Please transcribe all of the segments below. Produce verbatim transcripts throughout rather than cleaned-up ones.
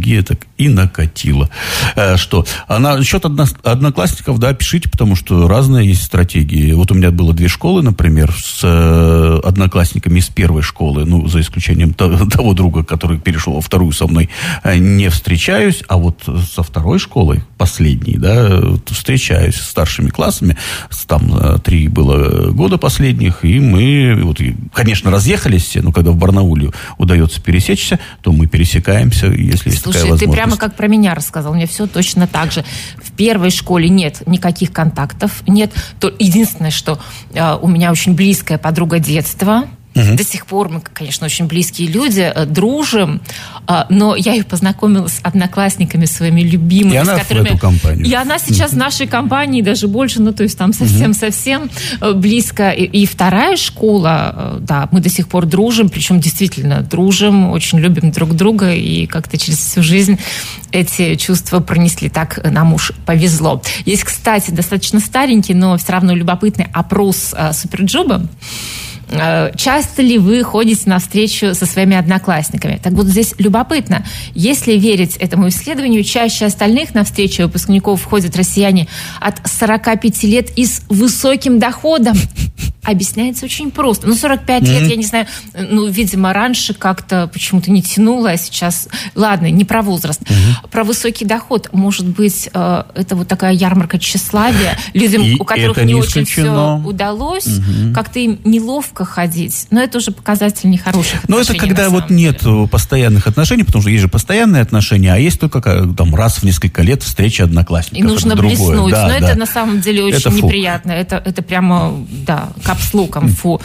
ностальгия так и накатила. Что? А насчет одноклассников, да, пишите, потому что разные есть стратегии. Вот у меня было две школы, например, с одноклассниками из первой школы, ну, за исключением того друга, который перешел во вторую со мной, не встречаюсь, а вот со второй школой, последней, да, встречаюсь с старшими классами, там три было года последних, и мы, вот, конечно, разъехались все, но когда в Барнауле удается пересечься, то мы пересекаемся, если есть Слушай, такая возможность. Ты прямо как про меня рассказал, мне все точно так же. В первой школе нет никаких контактов, нет, то единственное, что э, у меня очень близкая подруга детства. Угу. До сих пор мы, конечно, очень близкие люди, дружим, но я ее познакомила с одноклассниками своими любимыми. И она с которыми... в эту компанию. И она сейчас в нашей компании даже больше, ну, то есть там совсем-совсем близко. И, и вторая школа, да, мы до сих пор дружим, причем действительно дружим, очень любим друг друга, и как-то через всю жизнь эти чувства пронесли. Так нам уж повезло. Есть, кстати, достаточно старенький, но все равно любопытный опрос Суперджоба. Часто ли вы ходите на встречу со своими одноклассниками? Так вот, здесь любопытно. Если верить этому исследованию, чаще остальных на встречу выпускников ходят россияне от сорока пяти лет и с высоким доходом. Объясняется очень просто. Ну, сорок пять mm-hmm. лет, я не знаю, ну, видимо, раньше как-то почему-то не тянуло, а сейчас... Ладно, не про возраст. Mm-hmm. Про высокий доход. Может быть, это вот такая ярмарка тщеславия. Людям, и у которых не, не очень все удалось, mm-hmm. как-то им неловко ходить. Но это уже показатель нехороших отношений. Но это когда вот деле. нет постоянных отношений, потому что есть же постоянные отношения, а есть только там раз в несколько лет встреча одноклассников. И нужно блеснуть. Да, Но да. это на самом деле очень это неприятно. Это, это прямо, да, капслоком, фу.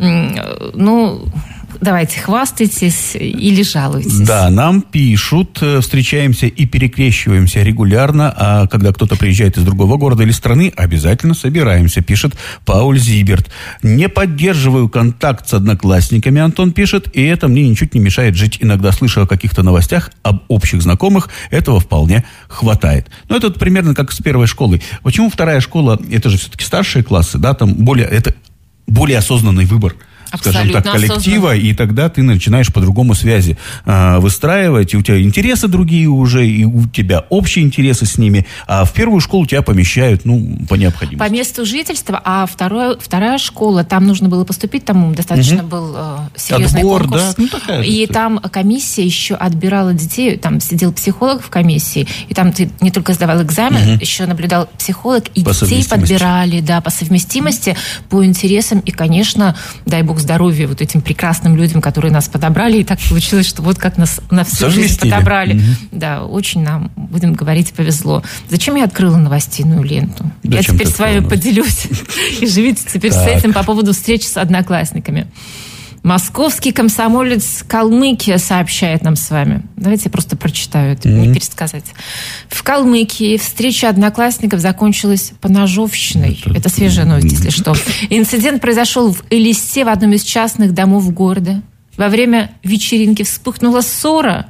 Ну... Давайте, хвастайтесь или жалуйтесь. Да, нам пишут, встречаемся и перекрещиваемся регулярно, а когда кто-то приезжает из другого города или страны, обязательно собираемся, пишет Пауль Зиберт. Не поддерживаю контакт с одноклассниками, Антон пишет, и это мне ничуть не мешает жить. Иногда слышу о каких-то новостях, об общих знакомых, этого вполне хватает. Но это примерно как с первой школой. Почему вторая школа, это же все-таки старшие классы, да, там более, это более осознанный выбор. Скажем так, коллектива, и тогда ты начинаешь по-другому связи э, выстраивать, и у тебя интересы другие уже, и у тебя общие интересы с ними, а в первую школу тебя помещают, ну, по необходимости. По месту жительства, а второе, вторая школа, там нужно было поступить, там достаточно угу. был э, серьезный Отбор, конкурс. Да? Ну, такая и же. Там комиссия еще отбирала детей, там сидел психолог в комиссии, и там ты не только сдавал экзамен, угу. еще наблюдал психолог, и по детей подбирали, да, по совместимости, по интересам, и, конечно, дай бог здоровья вот этим прекрасным людям, которые нас подобрали. И так получилось, что вот как нас на всю Совместили. жизнь подобрали. Угу. Да, очень нам, будем говорить, повезло. Зачем я открыла новостную ленту? Зачем я теперь с вами поделюсь. И живите теперь с этим по поводу встречи с одноклассниками. Московский комсомолец Калмыкия сообщает нам с вами. Давайте я просто прочитаю это, mm-hmm. не пересказать. В Калмыкии встреча одноклассников закончилась поножовщиной. Это, это свежая новость, если что. Инцидент произошел в Элисте, в одном из частных домов города. Во время вечеринки вспыхнула ссора.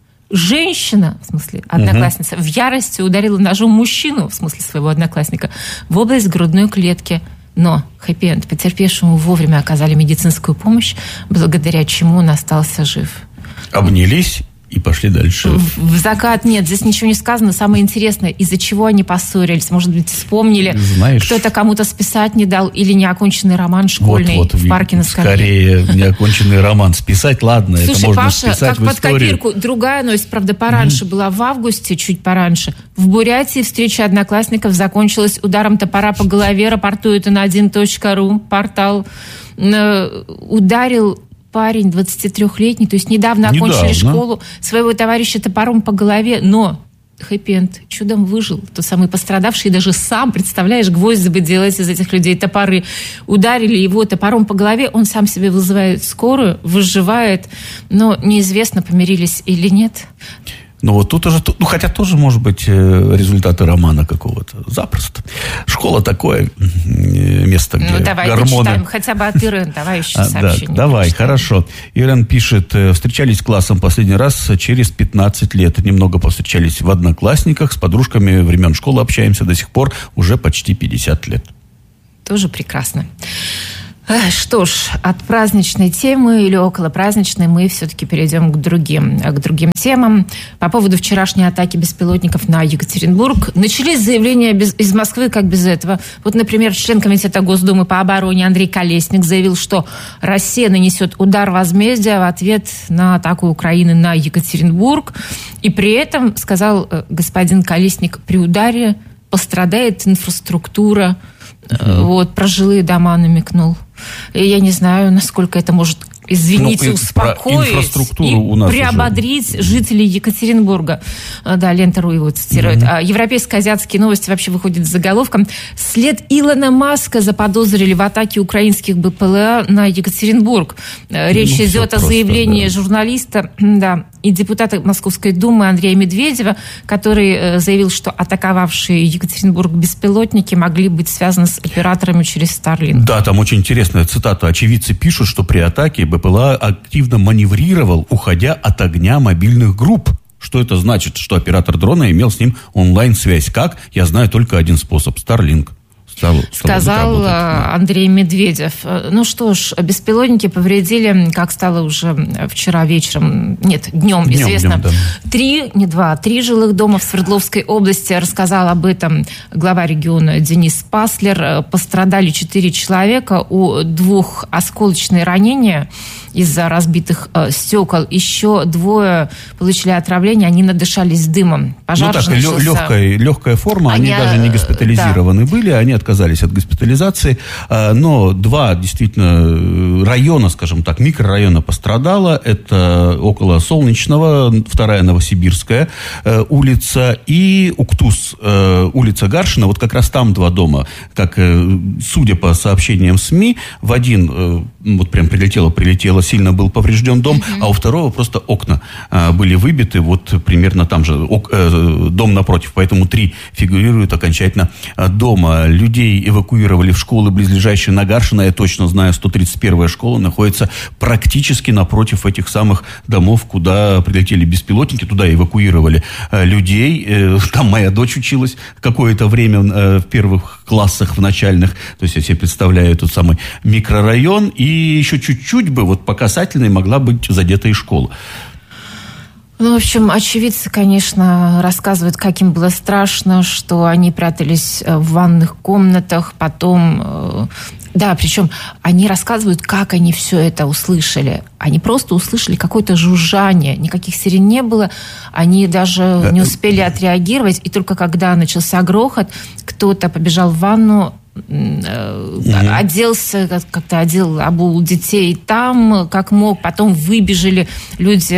Женщина, в смысле одноклассница, uh-huh. в ярости ударила ножом мужчину, в смысле своего одноклассника, в область грудной клетки. Но хэппи-энд, потерпевшему вовремя оказали медицинскую помощь, благодаря чему он остался жив. Обнялись и пошли дальше. В, в закат нет, здесь ничего не сказано. Самое интересное, из-за чего они поссорились. Может быть, вспомнили, знаешь, кто-то кому-то списать не дал, или неоконченный роман школьный вот, вот, в парке на скале. Скорее, неоконченный роман. Списать, ладно, Слушай, это можно Паша, списать как в под историю. копирку. Другая новость, правда, пораньше mm-hmm. была в августе, чуть пораньше. В Бурятии встреча одноклассников закончилась ударом топора по голове. Рапортует эн один точка ру, портал. Ударил парень двадцатитрёхлетний, то есть недавно, недавно окончили школу, своего товарища топором по голове, но хэппи-энд чудом выжил. Тот самый пострадавший, даже сам, представляешь, гвозди бы делать из этих людей топоры. Ударили его топором по голове, он сам себе вызывает скорую, выживает, но неизвестно, помирились или нет. Ну, вот тут уже, ну, хотя тоже, может быть, результаты романа какого-то. Запросто. Школа такое место, где ну, давай гормоны... почитаем хотя бы от Ирен, давай еще а, сообщение. Да, давай, почитаем. Хорошо. Ирен пишет, встречались с классом последний раз через пятнадцать лет. Немного повстречались в Одноклассниках, с подружками времен школы общаемся до сих пор, уже почти пятьдесят лет. Тоже прекрасно. Что ж, от праздничной темы или около праздничной мы все-таки перейдем к другим, к другим темам. По поводу вчерашней атаки беспилотников на Екатеринбург начались заявления без, из Москвы, как без этого. Вот, например, член Комитета Госдумы по обороне Андрей Колесник заявил, что Россия нанесет удар возмездия в ответ на атаку Украины на Екатеринбург. И при этом, сказал господин Колесник, при ударе пострадает инфраструктура. Mm-hmm. Вот, про жилые дома намекнул. И я не знаю, насколько это может, извините, ну, успокоить и у нас приободрить уже жителей Екатеринбурга. Да, Лента.ру его цитирует. Mm-hmm. Европейские азиатские новости вообще выходят с заголовком: след Илона Маска заподозрили в атаке украинских БПЛА на Екатеринбург. Речь ну, идет о заявлении да. журналиста да, и депутата Московской Думы Андрея Медведева, который заявил, что атаковавшие Екатеринбург беспилотники могли быть связаны с операторами через Starlink. Да, там очень интересная цитата. Очевидцы пишут, что при атаке БПЛА активно маневрировал, уходя от огня мобильных групп. Что это значит? Что оператор дрона имел с ним онлайн-связь. Как? Я знаю только один способ. Starlink. Стало, сказал стало Андрей Медведев. Ну что ж, беспилотники повредили, как стало уже вчера вечером, нет, днем, днем известно, днем, да. три, не два, три жилых дома в Свердловской области. Рассказал об этом глава региона Денис Паслер. Пострадали четыре человека, у двух осколочные ранения из-за разбитых э, стекол. Еще двое получили отравление, они надышались дымом. Пожар ну так, начался... легкая, легкая форма, они, они даже не госпитализированы да. были, они отказались от госпитализации, но два действительно района, скажем так, микрорайона пострадало. Это около Солнечного, вторая Новосибирская улица и Уктус, улица Гаршина. Вот как раз там два дома. Как, судя по сообщениям СМИ, в один вот прям прилетело, прилетело, сильно был поврежден дом, mm-hmm. а у второго просто окна были выбиты, вот примерно там же дом напротив. Поэтому три фигурируют окончательно дома. Людей эвакуировали в школы, близлежащие на Гаршина. Я точно знаю, сто тридцать первая школа находится практически напротив этих самых домов, куда прилетели беспилотники. Туда эвакуировали людей. Там моя дочь училась какое-то время в первых классах, в начальных. То есть я себе представляю тот самый микрорайон. И еще чуть-чуть бы, вот по касательной, могла быть задета и школа. Ну, в общем, очевидцы, конечно, рассказывают, как им было страшно, что они прятались в ванных комнатах, потом... Да, причем они рассказывают, как они все это услышали. Они просто услышали какое-то жужжание, никаких сирен не было, они даже не успели отреагировать, и только когда начался грохот, кто-то побежал в ванну, Mm-hmm. оделся, как-то одел, обул детей там, как мог, потом выбежали люди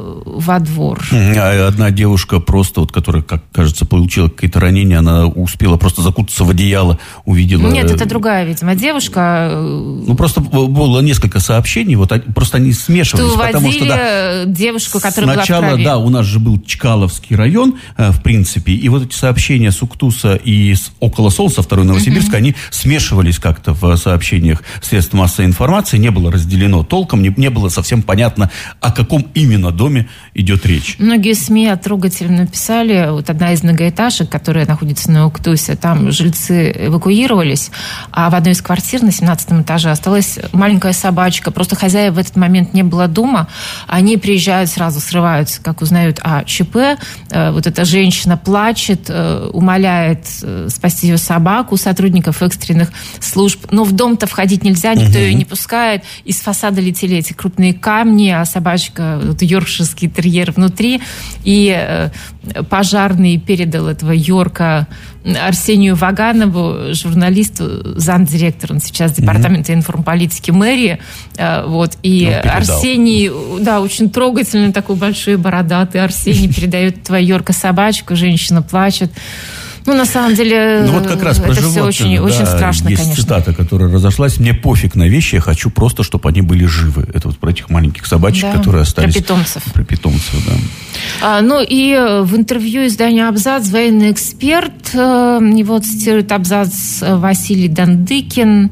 во двор. Mm-hmm. Одна девушка просто, вот, которая, как кажется, получила какие-то ранения, она успела просто закутаться в одеяло, увидела... Нет, это другая, видимо, девушка. Ну, просто было несколько сообщений, вот просто они смешивались. Что потому что, да, девушку, которая сначала, была в крови. Да, у нас же был Чкаловский район, в принципе, и вот эти сообщения с Уктуса и с около Солнца, второй Новосибирска, mm-hmm. они смешивались как-то в сообщениях средств массовой информации, не было разделено толком, не, не было совсем понятно, о каком именно доме идет речь. Многие СМИ трогательно писали, вот одна из многоэтажек, которая находится на Уктусе, там жильцы эвакуировались, а в одной из квартир на семнадцатом этаже осталась маленькая собачка, просто хозяев в этот момент не было дома, они приезжают, сразу срываются, как узнают о ЧП, вот эта женщина плачет, умоляет спасти ее собаку, сотрудников экстренных служб, но в дом-то входить нельзя, никто uh-huh. ее не пускает. Из фасада летели эти крупные камни, а собачка, вот, йоркширский терьер внутри. И э, пожарный передал этого йорка Арсению Ваганову, журналисту, замдиректора, он сейчас департамента uh-huh. информполитики мэрии. Э, вот, и ну, Арсений, да, очень трогательный, такой большой, бородатый. Арсений передает этого йорка собачку, женщина плачет. Ну, на самом деле, ну, вот как раз это все очень, да, очень страшно, есть конечно. Цитата, которая разошлась. Мне пофиг на вещи, я хочу просто, чтобы они были живы. Это вот про этих маленьких собачек, да, которые остались. Про питомцев. Про питомцев, да. А, ну, и в интервью изданию «Абзац» военный эксперт, его цитирует Абзац Василий Дандыкин,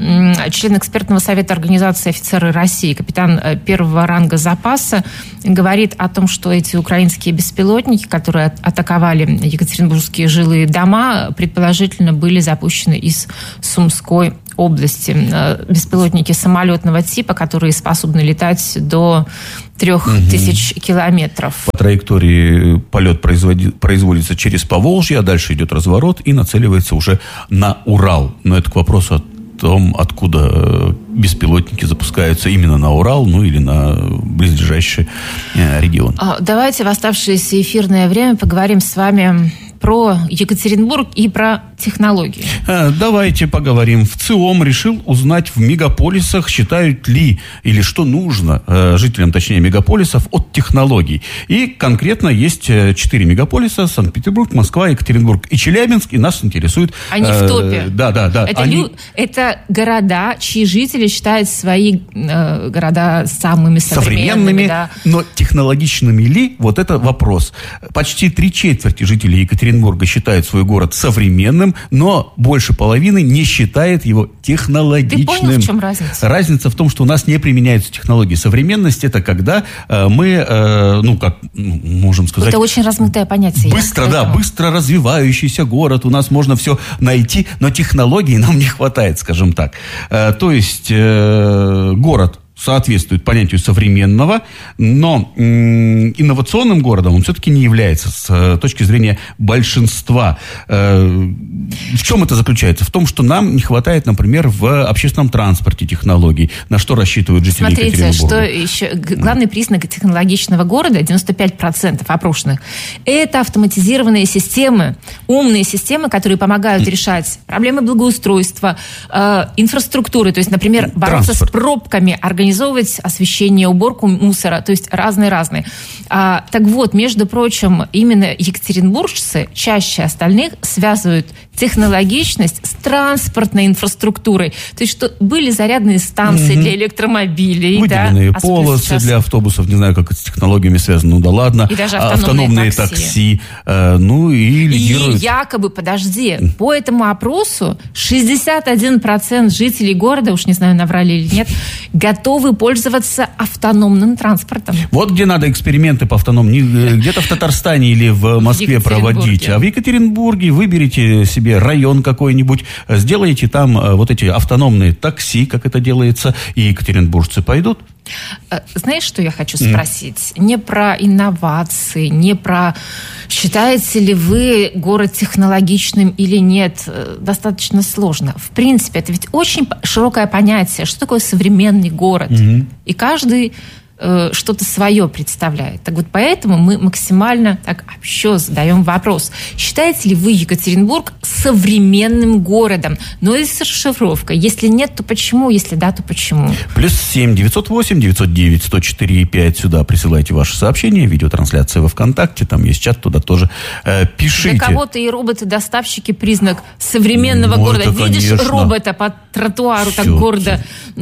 член экспертного совета Организации офицеры России, капитан первого ранга запаса, говорит о том, что эти украинские беспилотники, которые атаковали екатеринбургские жилые дома, предположительно были запущены из Сумской области. Беспилотники самолетного типа, которые способны летать до трех угу. тысяч километров. По траектории полет производится через Поволжье, а дальше идет разворот и нацеливается уже на Урал. Но это к вопросу о том, откуда беспилотники запускаются именно на Урал, ну или на близлежащий регион. Давайте в оставшееся эфирное время поговорим с вами про Екатеринбург и про технологии. Давайте поговорим. В ЦИОМ решил узнать в мегаполисах, считают ли или что нужно жителям, точнее, мегаполисов от технологий. И конкретно есть четыре мегаполиса: Санкт-Петербург, Москва, Екатеринбург и Челябинск. И нас интересует... Они э, в топе. Да, да, да. Это, Они... лю... это города, чьи жители считают свои э, города самыми современными. современными да. Но технологичными ли? Вот это вопрос. Почти три четверти жителей Екатеринбурга считают свой город современным, но больше половины не считает его технологичным. Ты понял, в чем разница? Разница в том, что у нас не применяются технологии. Современность — это когда э, мы, э, ну, как можем сказать... Это очень размытое понятие. Быстро, да, быстро развивающийся город. У нас можно все найти, но технологий нам не хватает, скажем так. Э, то есть э, город соответствует понятию современного, но м, инновационным городом он все-таки не является с э, точки зрения большинства. Э, в чем это заключается? В том, что нам не хватает, например, в общественном транспорте технологий, на что рассчитывают жители Смотрите, Екатеринбурга. Смотрите, что еще главный признак технологичного города, девяносто пять процентов опрошенных, это автоматизированные системы, умные системы, которые помогают решать проблемы благоустройства, э, инфраструктуры, то есть, например, бороться Транспорт. с пробками, организовывать освещение, уборку мусора, то есть разные-разные. А, так вот, между прочим, именно екатеринбуржцы чаще остальных связывают технологичность с транспортной инфраструктурой. То есть, что были зарядные станции mm-hmm. для электромобилей. Выделенные да, полосы сейчас... для автобусов, не знаю, как это с технологиями связано, ну да ладно. И даже автономные, автономные такси. такси э, ну и лидируют. И якобы, подожди, по этому опросу шестьдесят один процент жителей города, уж не знаю, наврали или нет, готовы пользоваться автономным транспортом. Вот где надо эксперименты по автономным. Не где-то в Татарстане или в Москве в проводить, а в Екатеринбурге выберите себе район какой-нибудь, сделайте там вот эти автономные такси, как это делается, и екатеринбуржцы пойдут. Знаешь, что я хочу спросить? Mm. Не про инновации, не про считаете ли вы город технологичным или нет. Достаточно сложно. В принципе, это ведь очень широкое понятие. Что такое современный город? Mm-hmm. И каждый э, что-то свое представляет. Так вот, поэтому мы максимально так общо задаем вопрос. Считаете ли вы Екатеринбург современным городом? Но и с расшифровкой. Если нет, то почему? Если да, то почему? Плюс семь девятьсот восемь девятьсот девять сто четыре пять. Сюда присылайте ваши сообщения. Видеотрансляция во ВКонтакте. Там есть чат, туда тоже э, пишите. Для кого-то и роботы-доставщики признак современного ну, города. Это, Видишь конечно. робота по тротуару Все. так гордо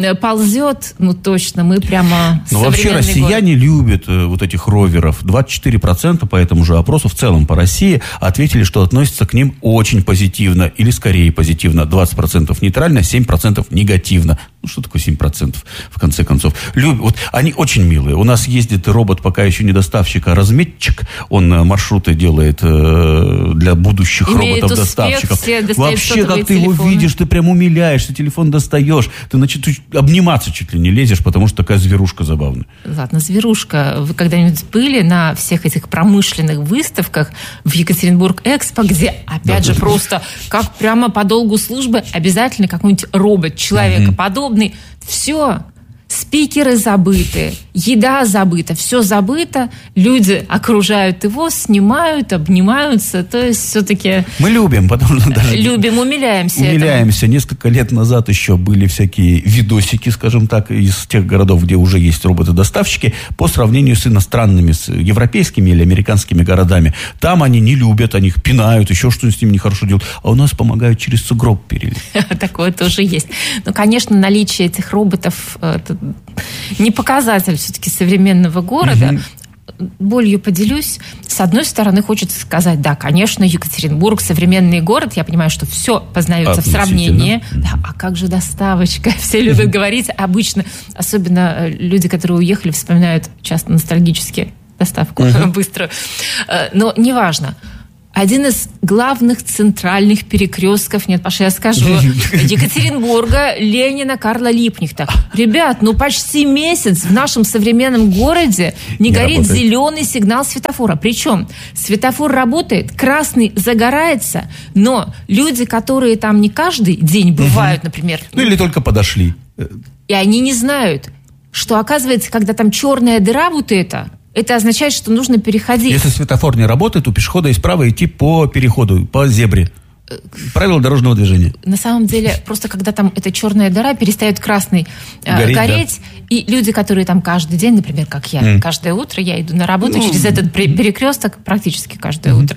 ползет. Ну, точно, мы прямо Ну, вообще россияне город. любят э, вот этих роверов. двадцать четыре процента по этому же опросу в целом по России ответили, что относятся к ним очень позитивно. Или скорее позитивно. двадцать процентов нейтрально, семь процентов негативно. Ну, что такое семь процентов, в конце концов? Люб... Вот, они очень милые. У нас ездит робот, пока еще не доставщик, а разметчик. Он маршруты делает э, для будущих роботов-доставщиков. Вообще, как ты телефоны. его видишь, ты прям умиляешься, телефон достаешь. Ты, значит, обниматься чуть ли не лезешь, потому что такая зверушка забавная. Ладно, зверушка. Вы когда-нибудь были на всех этих промышленных выставках в Екатеринбург-Экспо, где, опять да, же, да. просто как прямо по долгу службы обязательно какой-нибудь робот, человекоподобный. Все, спикеры забыты, еда забыта, все забыто, люди окружают его, снимают, обнимаются, то есть все-таки... Мы любим, потому что даже... Любим, умиляемся. Умиляемся. Этому. Несколько лет назад еще были всякие видосики, скажем так, из тех городов, где уже есть роботы-доставщики, по сравнению с иностранными, с европейскими или американскими городами. Там они не любят, они их пинают, еще что-то с ними нехорошо делают, а у нас помогают через сугроб перелезть. Такое тоже есть. Но, конечно, наличие этих роботов не показатель все-таки современного города. Угу. Болью поделюсь. С одной стороны, хочется сказать, да, конечно, Екатеринбург, современный город. Я понимаю, что все познается в сравнении. Да, а как же доставочка? Все любят говорить обычно. Особенно люди, которые уехали, вспоминают часто ностальгически доставку быструю. Но неважно. один из главных центральных перекрестков, нет, Паша, я скажу, Екатеринбурга, Ленина, Карла Липкнехта. Ребят, ну почти месяц в нашем современном городе не, не горит работает. Зеленый сигнал светофора. Причем светофор работает, красный загорается, но люди, которые там не каждый день бывают, угу. например... Ну или только подошли. И они не знают, что, оказывается, когда там черная дыра вот эта, это означает, что нужно переходить. Если светофор не работает, у пешехода есть право идти по переходу, по зебре. Правила дорожного движения. На самом деле, просто когда там эта черная дыра перестает красный э, гореть, гореть да. и люди, которые там каждый день, например, как я, mm. каждое утро я иду на работу ну, через этот перекресток практически каждое mm-hmm. утро.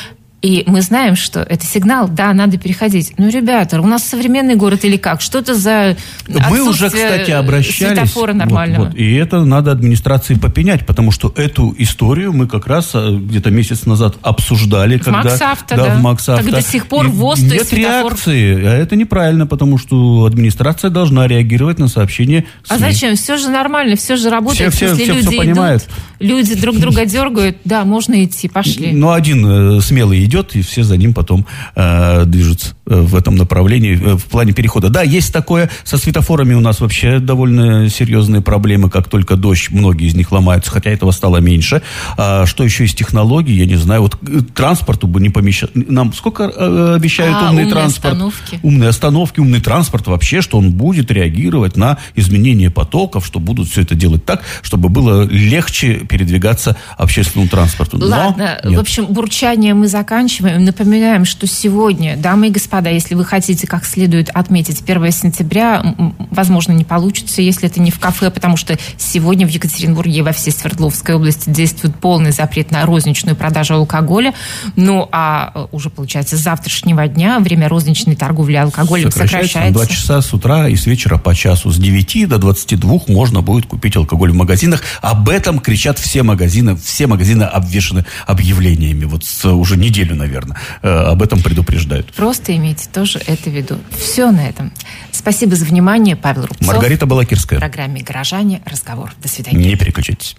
И мы знаем, что это сигнал, да, надо переходить. Ну, ребята, у нас современный город или как? Что это за мы уже, кстати, обращались, светофора нормального? Вот, вот, и это надо администрации попенять, потому что эту историю мы как раз где-то месяц назад обсуждали. В когда, МаксАвто, да. да. в МаксАвто. Так до сих пор и ВОЗ, нет то есть светофор... реакции, а это неправильно, потому что администрация должна реагировать на сообщения СМИ. А зачем? Все же нормально, все же работает. Все, все, Если все, люди все понимают. идут, люди друг друга дергают, да, можно идти, пошли. Ну, один э, смелый идет, и все за ним потом э, движутся в этом направлении, в плане перехода. Да, есть такое. Со светофорами у нас вообще довольно серьезные проблемы. Как только дождь, многие из них ломаются, хотя этого стало меньше. А что еще из технологий, я не знаю. Вот транспорту бы не помещать. Нам сколько э, обещают а, умный умные транспорт? Остановки. Умные остановки, умный транспорт вообще, что он будет реагировать на изменение потоков, что будут все это делать так, чтобы было легче передвигаться общественному транспорту. Но ладно, нет. В общем, бурчание мы заканчиваем. Напоминаем, что сегодня, дамы и господа, если вы хотите как следует отметить первое сентября, возможно, не получится, если это не в кафе, потому что сегодня в Екатеринбурге и во всей Свердловской области действует полный запрет на розничную продажу алкоголя. Ну, а уже, получается, с завтрашнего дня время розничной торговли алкоголем сокращается. сокращается. два часа с утра и с вечера по часу. С девяти до двадцати двух можно будет купить алкоголь в магазинах. Об этом кричат все магазины. Все магазины обвешаны объявлениями. Вот с, уже неделю, наверное. Об этом предупреждают. Просто имейте тоже это в виду. Все на этом. Спасибо за внимание. Павел Рубцов. Маргарита Балакирская. В программе «Горожане. Разговор». До свидания. Не переключайтесь.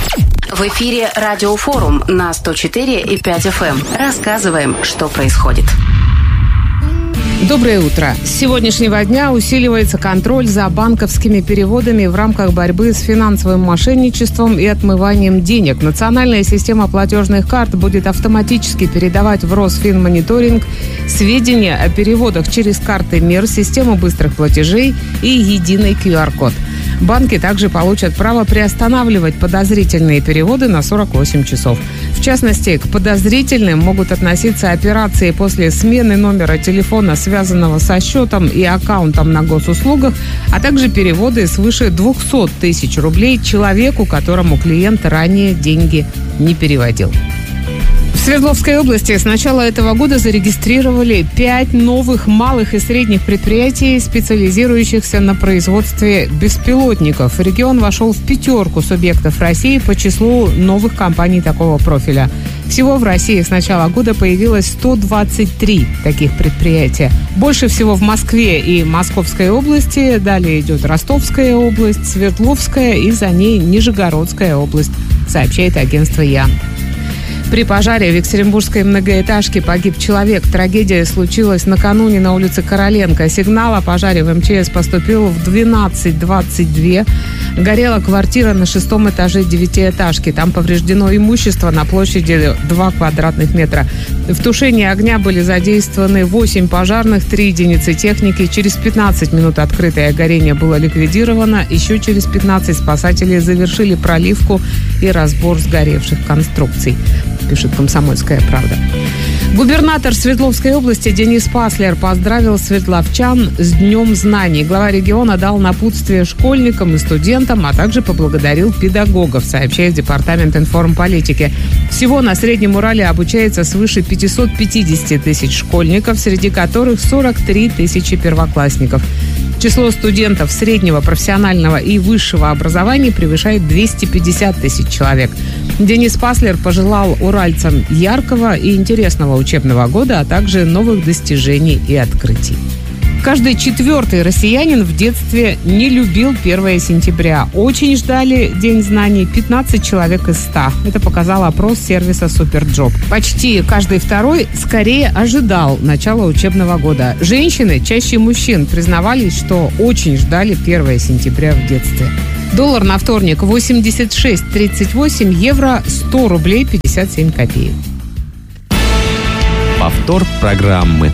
В эфире Радиофорум на сто четыре и пять эф эм. Рассказываем, что происходит. Доброе утро. С сегодняшнего дня усиливается контроль за банковскими переводами в рамках борьбы с финансовым мошенничеством и отмыванием денег. Национальная система платежных карт будет автоматически передавать в Росфинмониторинг сведения о переводах через карты МЕР, систему быстрых платежей и единый ку ар код. Банки также получат право приостанавливать подозрительные переводы на сорок восемь часов. В частности, к подозрительным могут относиться операции после смены номера телефона, связанного со счетом и аккаунтом на госуслугах, а также переводы свыше двухсот тысяч рублей человеку, которому клиент ранее деньги не переводил. В Свердловской области с начала этого года зарегистрировали пять новых малых и средних предприятий, специализирующихся на производстве беспилотников. Регион вошел в пятерку субъектов России по числу новых компаний такого профиля. Всего в России с начала года появилось сто двадцать три таких предприятия. Больше всего в Москве и Московской области. Далее идет Ростовская область, Свердловская и за ней Нижегородская область, сообщает агентство ЯН. При пожаре в екатеринбургской многоэтажке погиб человек. Трагедия случилась накануне на улице Короленко. Сигнал о пожаре в эм че эс поступил в двенадцать двадцать два. Горела квартира на шестом этаже девятиэтажки. Там повреждено имущество на площади два квадратных метра. В тушении огня были задействованы восемь пожарных, три единицы техники. Через пятнадцать минут открытое горение было ликвидировано. Еще через пятнадцать спасатели завершили проливку и разбор сгоревших конструкций, пишет «Комсомольская правда». Губернатор Свердловской области Денис Паслер поздравил свердловчан с Днем знаний. Глава региона дал напутствие школьникам и студентам, а также поблагодарил педагогов, сообщает Департамент информполитики. Всего на Среднем Урале обучается свыше пятьсот пятьдесят тысяч школьников, среди которых сорок три тысячи первоклассников. Число студентов среднего, профессионального и высшего образования превышает двести пятьдесят тысяч человек. Денис Паслер пожелал уральцам яркого и интересного учебного года, а также новых достижений и открытий. Каждый четвертый россиянин в детстве не любил первое сентября. Очень ждали День знаний пятнадцать человек из ста. Это показал опрос сервиса Суперджоп. Почти каждый второй скорее ожидал начала учебного года. Женщины чаще мужчин признавались, что очень ждали первое сентября в детстве. Доллар на вторник восемьдесят шесть тридцать восемь, евро сто рублей пятьдесят семь копеек. Повтор программы.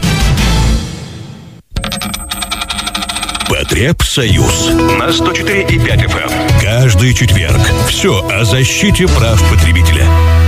Потребсоюз на сто четыре и пять эф эм. Каждый четверг. Все о защите прав потребителя.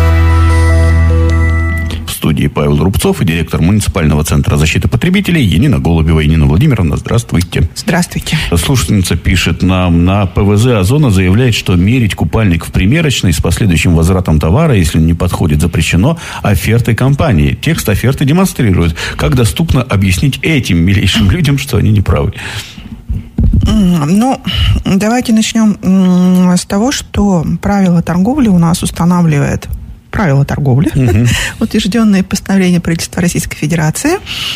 В студии Павел Рубцов и директор муниципального центра защиты потребителей Янина Голубева. Янина Владимировна, здравствуйте. Здравствуйте. Слушательница пишет нам: на ПВЗ «Озона» заявляет, что мерить купальник в примерочной с последующим возвратом товара, если он не подходит, запрещено офертой компании. Текст оферты демонстрирует. Как доступно объяснить этим милейшим людям, что они неправы? Ну, давайте начнем с того, что правила торговли у нас устанавливает правила торговли, uh-huh. утвержденные постановлением правительства Российской Федерации.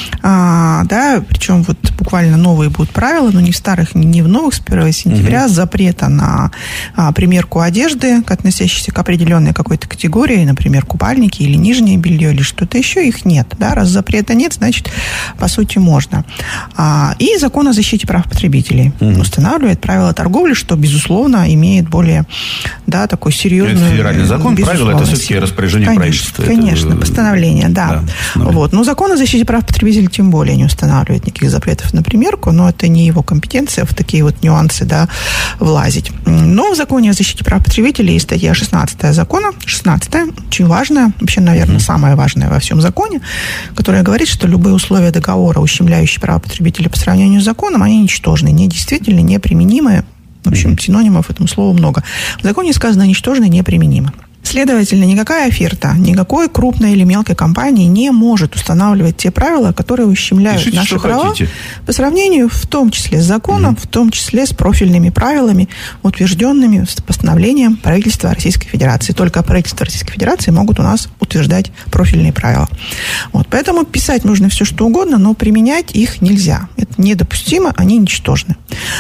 А, да, причем вот буквально новые будут правила, но не в старых, не в новых, с первого сентября, uh-huh. запрета на а, примерку одежды, относящейся к определенной какой-то категории, например, купальники или нижнее белье, или что-то еще, их нет. Да? Раз запрета нет, значит, по сути, можно. А, и закон о защите прав потребителей uh-huh. устанавливает правила торговли, что, безусловно, имеет более, да, такой серьезный... Это федеральный закон, правила, это все-таки распоряжение конечно, правительства. Конечно, это... постановление, да. да вот. Но закон о защите прав потребителей тем более не устанавливает никаких запретов на примерку, но это не его компетенция в такие вот нюансы, да, влазить. Но в законе о защите прав потребителей есть статья шестнадцатая закона, шестнадцатая, очень важная, вообще, наверное, mm-hmm. самая важная во всем законе, которая говорит, что любые условия договора, ущемляющие права потребителей по сравнению с законом, они ничтожны, недействительны, неприменимы. В общем, mm-hmm. синонимов этому слову много. В законе сказано «ничтожно», «неприменимо». Следовательно, никакая оферта, никакой крупной или мелкой компании не может устанавливать те правила, которые ущемляют Пишите, наши права хотите. По сравнению в том числе с законом, mm-hmm. в том числе с профильными правилами, утвержденными с постановлением правительства Российской Федерации. Только правительство Российской Федерации могут у нас утверждать профильные правила. Вот, поэтому писать нужно все, что угодно, но применять их нельзя. Это недопустимо, они ничтожны.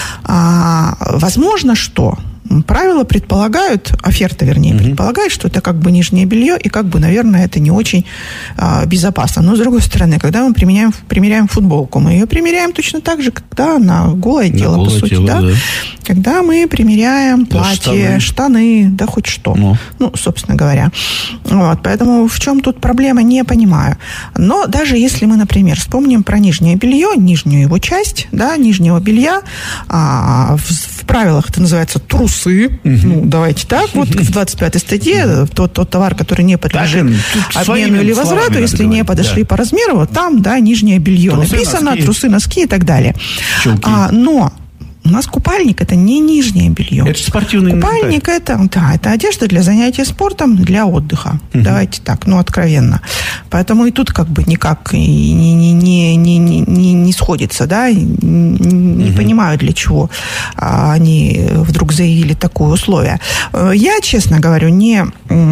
А, возможно, что... Правила предполагают, оферта, вернее, mm-hmm. предполагает, что это как бы нижнее белье, и как бы, наверное, это не очень а, безопасно. Но, с другой стороны, когда мы применяем, примеряем футболку, мы ее примеряем точно так же, когда на голое тело, на по сути, тело, да? Да. Когда мы примеряем платье, штаны. штаны, да хоть что. Ну, ну собственно говоря. Вот, поэтому в чем тут проблема, не понимаю. Но даже если мы, например, вспомним про нижнее белье, нижнюю его часть, да, нижнего белья, а, в, в правилах это называется трус. Угу. Ну, давайте так. Вот в двадцать пятой статье тот, тот товар, который не подлежит так, обмену или возврату, если не подошли да. по размеру, вот там, да, нижнее белье трусы, написано, носки. трусы, носки и так далее. А, но у нас купальник – это не нижнее белье. Это спортивный купальник – это, да, это одежда для занятия спортом, для отдыха. Угу. Давайте так, ну, откровенно. Поэтому и тут как бы никак не, не, не, не, не, не сходится, да, не, не угу. понимаю, для чего они вдруг заявили такое условие. Я, честно говорю, не,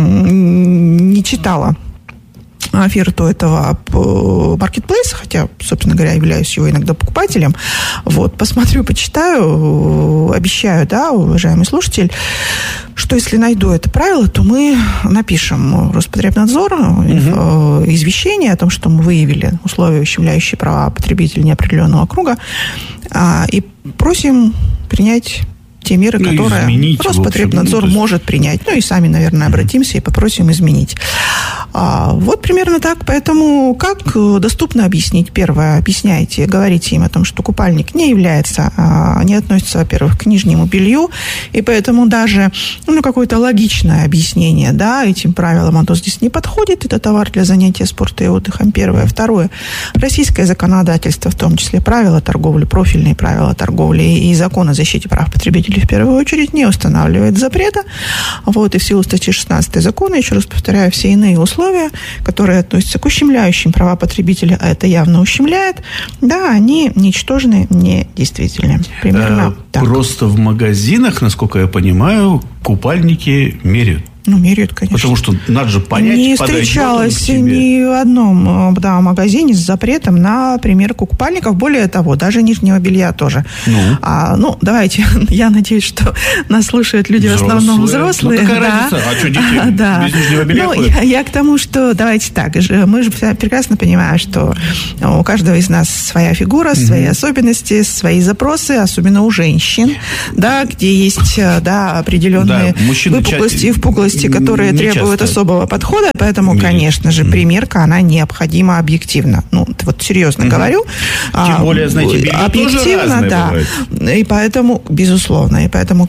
не читала оферту этого маркетплейса, хотя, собственно говоря, являюсь его иногда покупателем. Вот, посмотрю, почитаю, обещаю, да, уважаемый слушатель, что если найду это правило, то мы напишем Роспотребнадзору угу. извещение о том, что мы выявили условия, ущемляющие права потребителей неопределенного круга, и просим принять те меры, ну, которые изменить, Роспотребнадзор общем, может принять. Ну и сами, наверное, обратимся и попросим изменить. А, вот примерно так. Поэтому как доступно объяснить? Первое, объясняйте, говорите им о том, что купальник не является, а, не относится, во-первых, к нижнему белью, и поэтому даже ну, какое-то логичное объяснение, да, этим правилам, оно здесь не подходит. Это товар для занятия спортом и отдыхом. Первое. Второе. Российское законодательство, в том числе правила торговли, профильные правила торговли и закон о защите прав потребителей в первую очередь не устанавливает запрета. Вот, и в силу статьи шестнадцатой закона, еще раз повторяю, все иные условия, которые относятся к ущемляющим права потребителя, а это явно ущемляет, да, они ничтожны, недействительны. Примерно а, так. Просто в магазинах, насколько я понимаю, купальники меряют. Ну, меряют, конечно. Потому что надо же понять, не встречалась ни в одном да, магазине с запретом на примерку купальников. Более того, даже нижнего белья тоже. Ну, а, ну давайте, я надеюсь, что нас слушают люди взрослые. В основном взрослые. Ну, какая да. разница? А что, дети да. без нижнего белья ну, ходят? Я, я к тому, что давайте так. Мы же прекрасно понимаем, что у каждого из нас своя фигура, mm-hmm. свои особенности, свои запросы, особенно у женщин, да, где есть да, определенные да, выпуклости и впуклости, которые не требуют часто. Особого подхода, поэтому, Мили. конечно же, примерка, она необходима объективно. Ну, вот серьезно угу. говорю. Тем более, знаете, белье объективно, тоже разное да. Бывает. И поэтому, безусловно, и поэтому,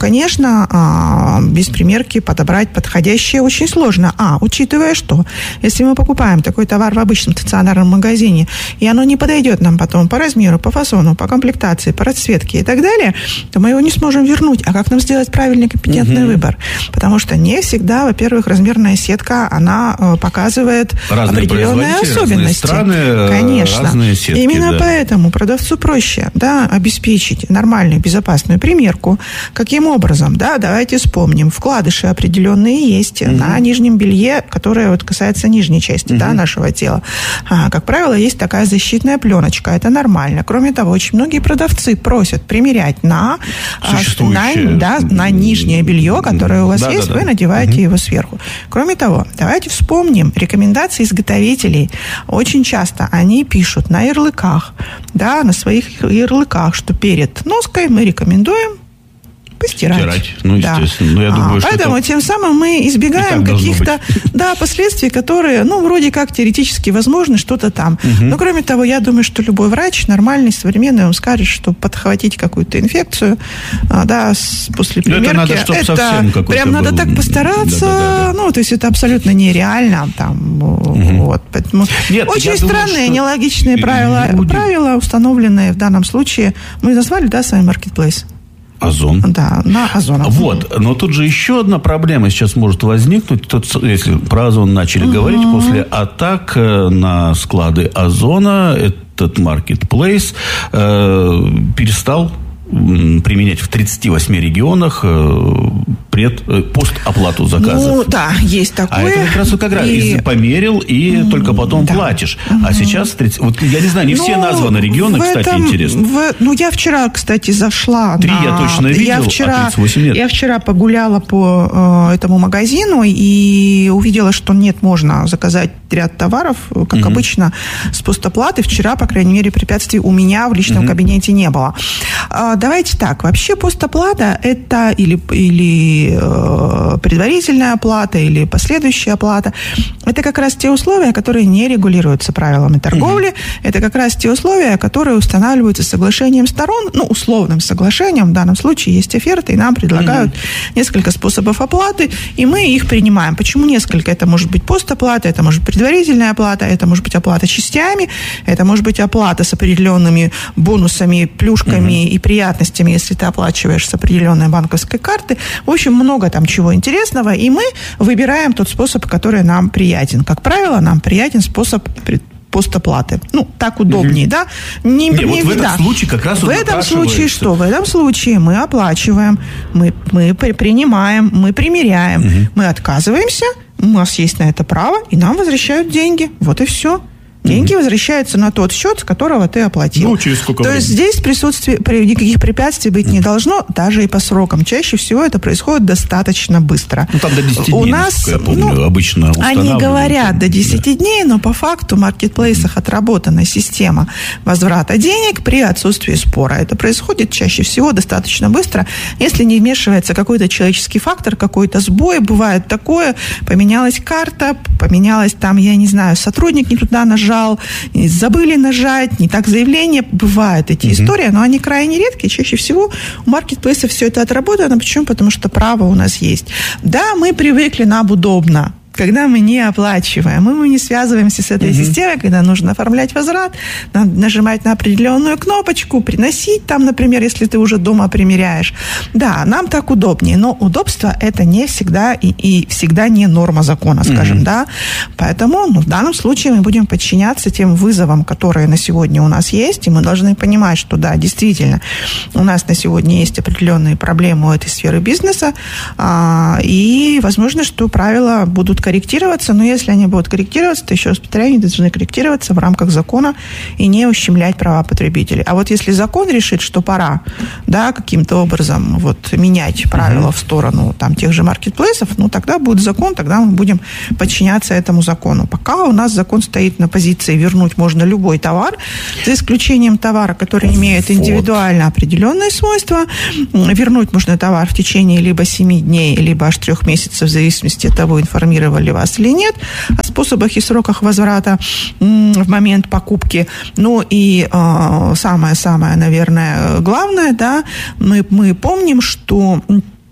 конечно, без примерки подобрать подходящее очень сложно. А, учитывая, что если мы покупаем такой товар в обычном стационарном магазине, и оно не подойдет нам потом по размеру, по фасону, по комплектации, по расцветке и так далее, то мы его не сможем вернуть. А как нам сделать правильный компетентный угу. выбор? Потому что не всегда, во-первых, размерная сетка, она показывает разные определенные особенности. Страны, конечно. Разные сетки, Именно да. поэтому продавцу проще, да, обеспечить нормальную, безопасную примерку. Каким образом? Да, давайте вспомним. Вкладыши определенные есть угу. на нижнем белье, которое вот касается нижней части, угу. да, нашего тела. А, как правило, есть такая защитная пленочка. Это нормально. Кроме того, очень многие продавцы просят примерять на, на, да, на нижнее белье, которое у вас да, есть, да, да. вы надеваете угу. его сверху. Кроме того, давайте вспомним рекомендации изготовителей. Очень часто они пишут на ярлыках, да, на своих ярлыках, что перед ноской мы рекомендуем постирать. Стирать, ну, естественно. Да. Ну, я думаю, а, что поэтому это... тем самым мы избегаем каких-то да, последствий, которые, ну, вроде как теоретически возможны, что-то там. Угу. Но, кроме того, я думаю, что любой врач нормальный, современный, он скажет, что подхватить какую-то инфекцию, да, после примерки, это, надо, это прям надо был... так постараться, да, да, да, да. ну, то есть это абсолютно нереально. Там, угу. вот, поэтому Нет, очень странные, думаю, нелогичные правила, люди... правила, установленные в данном случае. Мы назвали, да, с вами Marketplace? Озон. Да, на Озон. Вот, но тут же еще одна проблема сейчас может возникнуть. Тут, если про Озон начали uh-huh. говорить, после атак на склады Озона этот Marketplace э, перестал применять в тридцати восьми регионах пред, постоплату заказов. Ну, да, есть такое. А это как раз как раз, и... померил, и mm, только потом да. платишь. Mm-hmm. А сейчас, тридцать, вот я не знаю, не ну, все названы регионы, кстати, этом, интересно. В, ну, я вчера, кстати, зашла Три на... я точно видел, я вчера, а тридцать восемь нет. Я вчера погуляла по э, этому магазину и увидела, что нет, можно заказать ряд товаров, как mm-hmm. обычно, с постоплаты. Вчера, по крайней мере, препятствий у меня в личном mm-hmm. кабинете не было. Давайте так, вообще постоплата это или, или э, предварительная оплата, или последующая оплата. Это как раз те условия, которые не регулируются правилами торговли. Mm-hmm. Это как раз те условия, которые устанавливаются соглашением сторон, ну, условным соглашением. В данном случае есть оферты, и нам предлагают mm-hmm. несколько способов оплаты, и мы их принимаем. Почему несколько? Это может быть постоплата, это может быть предварительная оплата, это может быть оплата частями, это может быть оплата с определенными бонусами, плюшками mm-hmm. и приятностями, если ты оплачиваешь с определенной банковской карты. В общем, много там чего интересного, и мы выбираем тот способ, который нам приятен. Как правило, нам приятен способ постоплаты. Ну, так удобнее, mm-hmm. да? Не, не, не, вот в этом да. случае как раз в этом случае что? В этом случае мы оплачиваем, мы, мы принимаем, мы примеряем, mm-hmm. мы отказываемся, у нас есть на это право, и нам возвращают деньги. Вот и все. Деньги mm-hmm. возвращаются на тот счет, с которого ты оплатил. Ну, через сколько То времени? есть здесь присутствие, никаких препятствий быть mm-hmm. не должно, даже и по срокам. Чаще всего это происходит достаточно быстро. Ну, там до десяти У дней, нас, я помню, ну, обычно они говорят до десяти да. дней, но по факту в маркетплейсах mm-hmm. отработана система возврата денег при отсутствии спора. Это происходит чаще всего достаточно быстро, если не вмешивается какой-то человеческий фактор, какой-то сбой. Бывает такое, поменялась карта, поменялась там, я не знаю, сотрудник не туда нажал, забыли нажать, не так заявление. Бывают эти mm-hmm. истории, но они крайне редкие. Чаще всего у маркетплейса все это отработано. Почему? Потому что право у нас есть. Да, мы привыкли, нам удобно. когда мы не оплачиваем, мы не связываемся с этой угу. системой, когда нужно оформлять возврат, надо нажимать на определенную кнопочку, приносить там, например, если ты уже дома примеряешь. Да, нам так удобнее, но удобство это не всегда и, и всегда не норма закона, скажем, угу. да. Поэтому ну, в данном случае мы будем подчиняться тем вызовам, которые на сегодня у нас есть, и мы должны понимать, что да, действительно, у нас на сегодня есть определенные проблемы у этой сферы бизнеса, а, и возможно, что правила будут корректироваться, но если они будут корректироваться, то, еще раз повторяю, они должны корректироваться в рамках закона и не ущемлять права потребителей. А вот если закон решит, что пора, да, каким-то образом вот менять правила mm-hmm. в сторону там тех же маркетплейсов, ну, тогда будет закон, тогда мы будем подчиняться этому закону. Пока у нас закон стоит на позиции вернуть можно любой товар, за исключением товара, который имеет индивидуально определенные свойства. Вернуть можно товар в течение либо семи дней, либо аж трех месяцев, в зависимости от того, информировали вас или нет о способах и сроках возврата в момент покупки. Ну и э, самое-самое, наверное, главное, да, мы, мы помним, что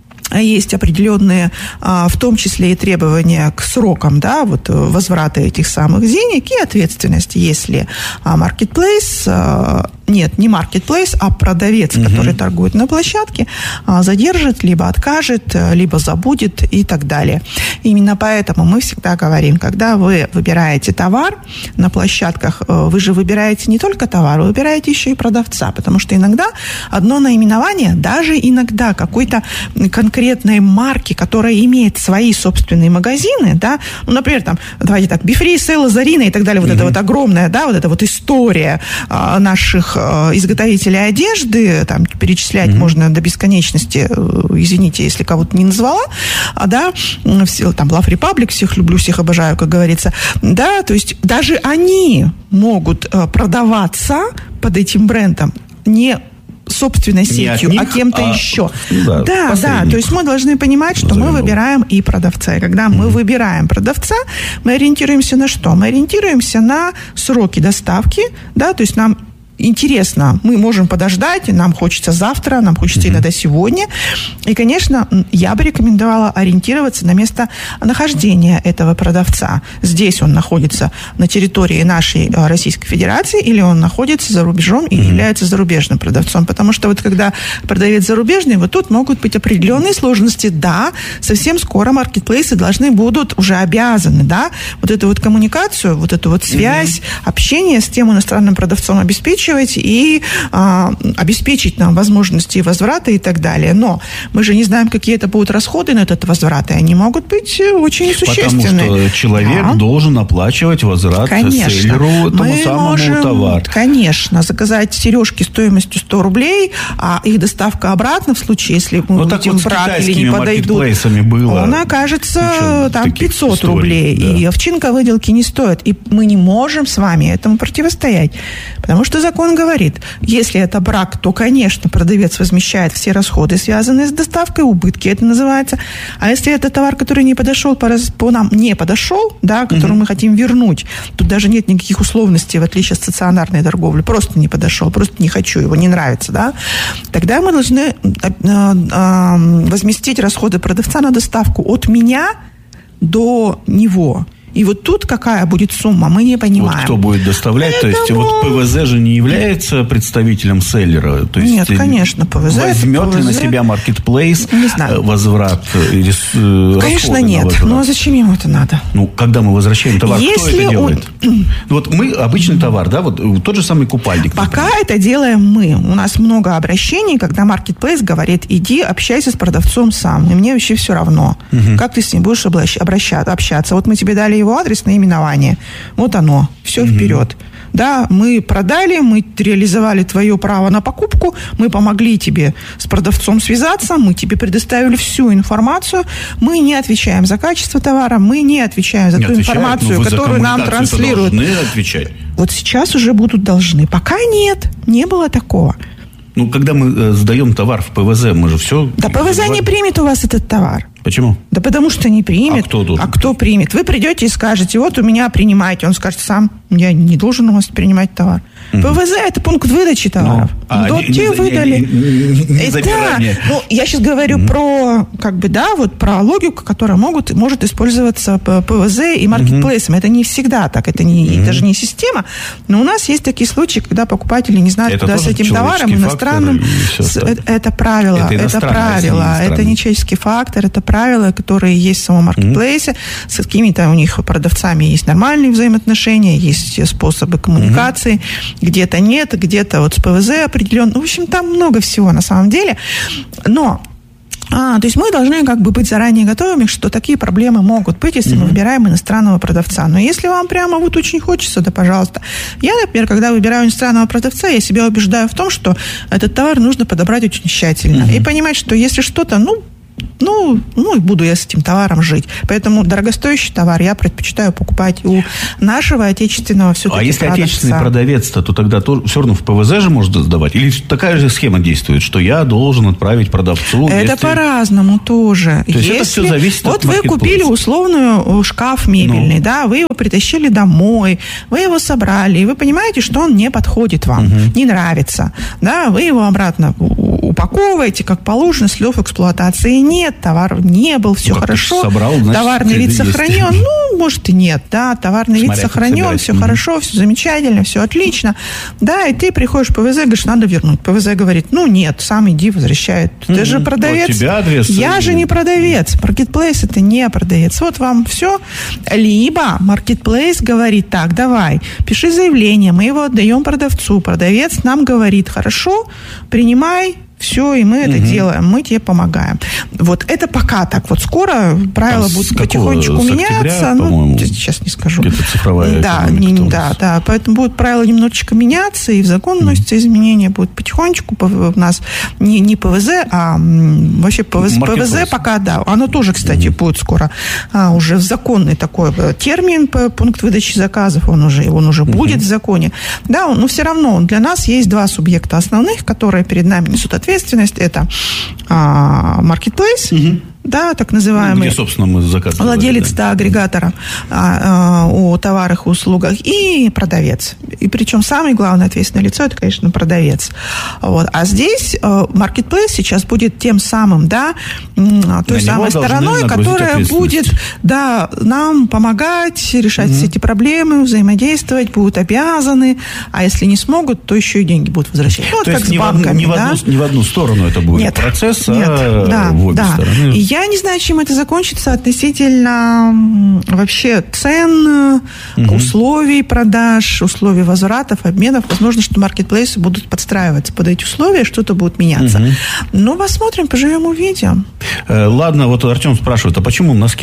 есть определенные, в том числе и требования к срокам, да, вот возврата этих самых денег и ответственность, если маркетплейс, нет, не маркетплейс, а продавец, угу. который торгует на площадке, задержит, либо откажет, либо забудет и так далее. Именно поэтому мы всегда говорим, когда вы выбираете товар на площадках, вы же выбираете не только товар, вы выбираете еще и продавца, потому что иногда одно наименование, даже иногда какой-то конкретной марки, которая имеет свои собственные магазины, да, ну, например, там, давайте так, Бифри, Сейла, Зарина и так далее, вот mm-hmm. это вот огромная, да, вот эта вот история а, наших а, изготовителей одежды, там, перечислять mm-hmm. можно до бесконечности, извините, если кого-то не назвала, а, да, все, там, Love Republic, всех люблю, всех обожаю, как говорится, да, то есть даже они могут а, продаваться под этим брендом, не собственной сетью, них, а кем-то а, еще. Да, да, да, то есть мы должны понимать, что мы выбираем и продавца. И когда mm-hmm. мы выбираем продавца, мы ориентируемся на что? Мы ориентируемся на сроки доставки, да, то есть нам интересно, мы можем подождать, нам хочется завтра, нам хочется mm-hmm. иногда сегодня. И, конечно, я бы рекомендовала ориентироваться на место нахождения этого продавца. Здесь он находится на территории нашей Российской Федерации или он находится за рубежом и mm-hmm. является зарубежным продавцом. Потому что вот когда продавец зарубежный, вот тут могут быть определенные сложности. Да, совсем скоро маркетплейсы должны будут, уже обязаны, да, вот эту вот коммуникацию, вот эту вот связь, mm-hmm. общение с тем иностранным продавцом обеспечить и а, обеспечить нам возможности возврата и так далее. Но мы же не знаем, какие это будут расходы на этот возврат, и они могут быть очень существенные. Потому что человек да. должен оплачивать возврат конечно. селлеру, тому мы самому можем, товару. Конечно, заказать сережки стоимостью сто рублей, а их доставка обратно в случае, если мы увидим вот брак или не подойдут, было он окажется там пятьсот историй, рублей. Да. И овчинка выделки не стоит. И мы не можем с вами этому противостоять. Потому что закон говорит, если это брак, то, конечно, продавец возмещает все расходы, связанные с доставкой, убытки это называется. А если это товар, который не подошел, по, по нам не подошел, да, который mm-hmm. мы хотим вернуть, тут даже нет никаких условностей, в отличие от стационарной торговли, просто не подошел, просто не хочу, его не нравится, да, тогда мы должны э, э, возместить расходы продавца на доставку от меня до него. И вот тут какая будет сумма, мы не понимаем. Вот кто будет доставлять, это то есть вот ПВЗ же не является представителем селлера? То есть нет, конечно, ПВЗ. Возьмет ли на себя маркетплейс возврат? Конечно, нет. Ну, а зачем ему это надо? Ну, когда мы возвращаем товар, если кто это делает? Он... Вот мы, обычный товар, да, вот тот же самый купальник. Пока например. Это делаем мы. У нас много обращений, когда маркетплейс говорит, иди, общайся с продавцом сам. И мне вообще все равно, угу. как ты с ним будешь обращаться, общаться. Вот мы тебе дали его адрес, наименование. Вот оно. Все mm-hmm. вперед. Да, мы продали, мы реализовали твое право на покупку, мы помогли тебе с продавцом связаться, мы тебе предоставили всю информацию, мы не отвечаем за качество товара, мы не отвечаем за не ту отвечают, информацию, которую нам транслируют. Должны отвечать. Вот сейчас уже будут должны. Пока нет, не было такого. Ну, когда мы сдаем товар в ПВЗ, мы же все... Да ПВЗ не примет у вас этот товар. Почему? Да потому что не примет. А кто должен? А кто примет? Вы придете и скажете, вот у меня принимайте. Он скажет сам. я не должен у вас принимать товар. Угу. ПВЗ – это пункт выдачи товаров. Ну, а, вот те выдали. Не, не, не да, ну, я сейчас говорю угу. про, как бы, да, вот про логику, которая могут, может использоваться ПВЗ и маркетплейсом. Угу. Это не всегда так, это, не, угу. это же не система. Но у нас есть такие случаи, когда покупатели не знают, это куда с этим товаром иностранным. С, это, это правило, это, это правило, это не человеческий фактор, это правила, которые есть в самом маркетплейсе. Угу. С какими-то у них продавцами есть нормальные взаимоотношения, есть способы коммуникации. Угу. Где-то нет, где-то вот с ПВЗ определенно. В общем, там много всего на самом деле. Но, а, то есть мы должны как бы быть заранее готовыми, что такие проблемы могут быть, если mm-hmm. мы выбираем иностранного продавца. Но если вам прямо вот очень хочется, да, пожалуйста. Я, например, когда выбираю иностранного продавца, я себя убеждаю в том, что этот товар нужно подобрать очень тщательно. Mm-hmm. И понимать, что если что-то, ну, Ну, ну, и буду я с этим товаром жить. Поэтому дорогостоящий товар я предпочитаю покупать у нашего отечественного все-таки А если продавца. отечественный продавец-то, то тогда то, все равно в ПВЗ же может сдавать? Или такая же схема действует, что я должен отправить продавцу? Это если... по-разному тоже. То есть если... это все зависит вот от вы купили условную шкаф мебельный, ну. да, вы его притащили домой, вы его собрали, и вы понимаете, что он не подходит вам, угу. не нравится. Да, вы его обратно упаковываете, как положено, слов эксплуатации нет, товар не был, все ну, хорошо, собрал, значит, товарный вид сохранен, есть. ну, может и нет, да, товарный Смотря вид сохранен, все угу. хорошо, все замечательно, все отлично, да, и ты приходишь в ПВЗ, говоришь, надо вернуть. ПВЗ говорит, ну, нет, сам иди, возвращает. Ты угу. же продавец. У тебя адрес. Я же не продавец. Маркетплейс это не продавец. Вот вам все. Либо маркетплейс говорит, так, давай, пиши заявление, мы его отдаем продавцу. Продавец нам говорит, хорошо, принимай, все, и мы это угу. делаем, мы тебе помогаем. Вот это пока так. Вот скоро правила Там будут потихонечку какого? меняться. Ну, сейчас не скажу. Это цифровая да, не, да, да. Поэтому будут правила немножечко меняться, и в закон вносятся угу. изменения, будут потихонечку. У нас не, не ПВЗ, а вообще ПВЗ, ПВЗ пока, да. Оно тоже, кстати, угу. будет скоро а, уже в законный такой термин, пункт выдачи заказов, он уже, он уже угу. будет в законе. Да, но все равно для нас есть два субъекта основных, которые перед нами несут ответственность. Ответственность это маркетплейс, угу. да, так называемый, где, собственно, мы заказывали, владелец да. да, агрегатора а, а, о товарах и услугах, и продавец. И причем самое главное ответственное лицо это, конечно, продавец. Вот. А здесь маркетплейс сейчас будет тем самым, да, той самой стороной, которая будет да, нам помогать решать угу. все эти проблемы, взаимодействовать, будут обязаны, а если не смогут, то еще и деньги будут возвращать. Ну, вот то как есть с банками. Не в, да? одну, не в одну сторону это будет нет, процесс, нет, а да, в обе да. стороны. И я не знаю, чем это закончится относительно вообще цен, угу. условий продаж, условий возвратов, обменов. Возможно, что маркетплейсы будут подстраиваться под эти условия, что-то будет меняться. Угу. Но посмотрим, поживем, увидим. Ладно, вот Артем спрашивает, а почему носки,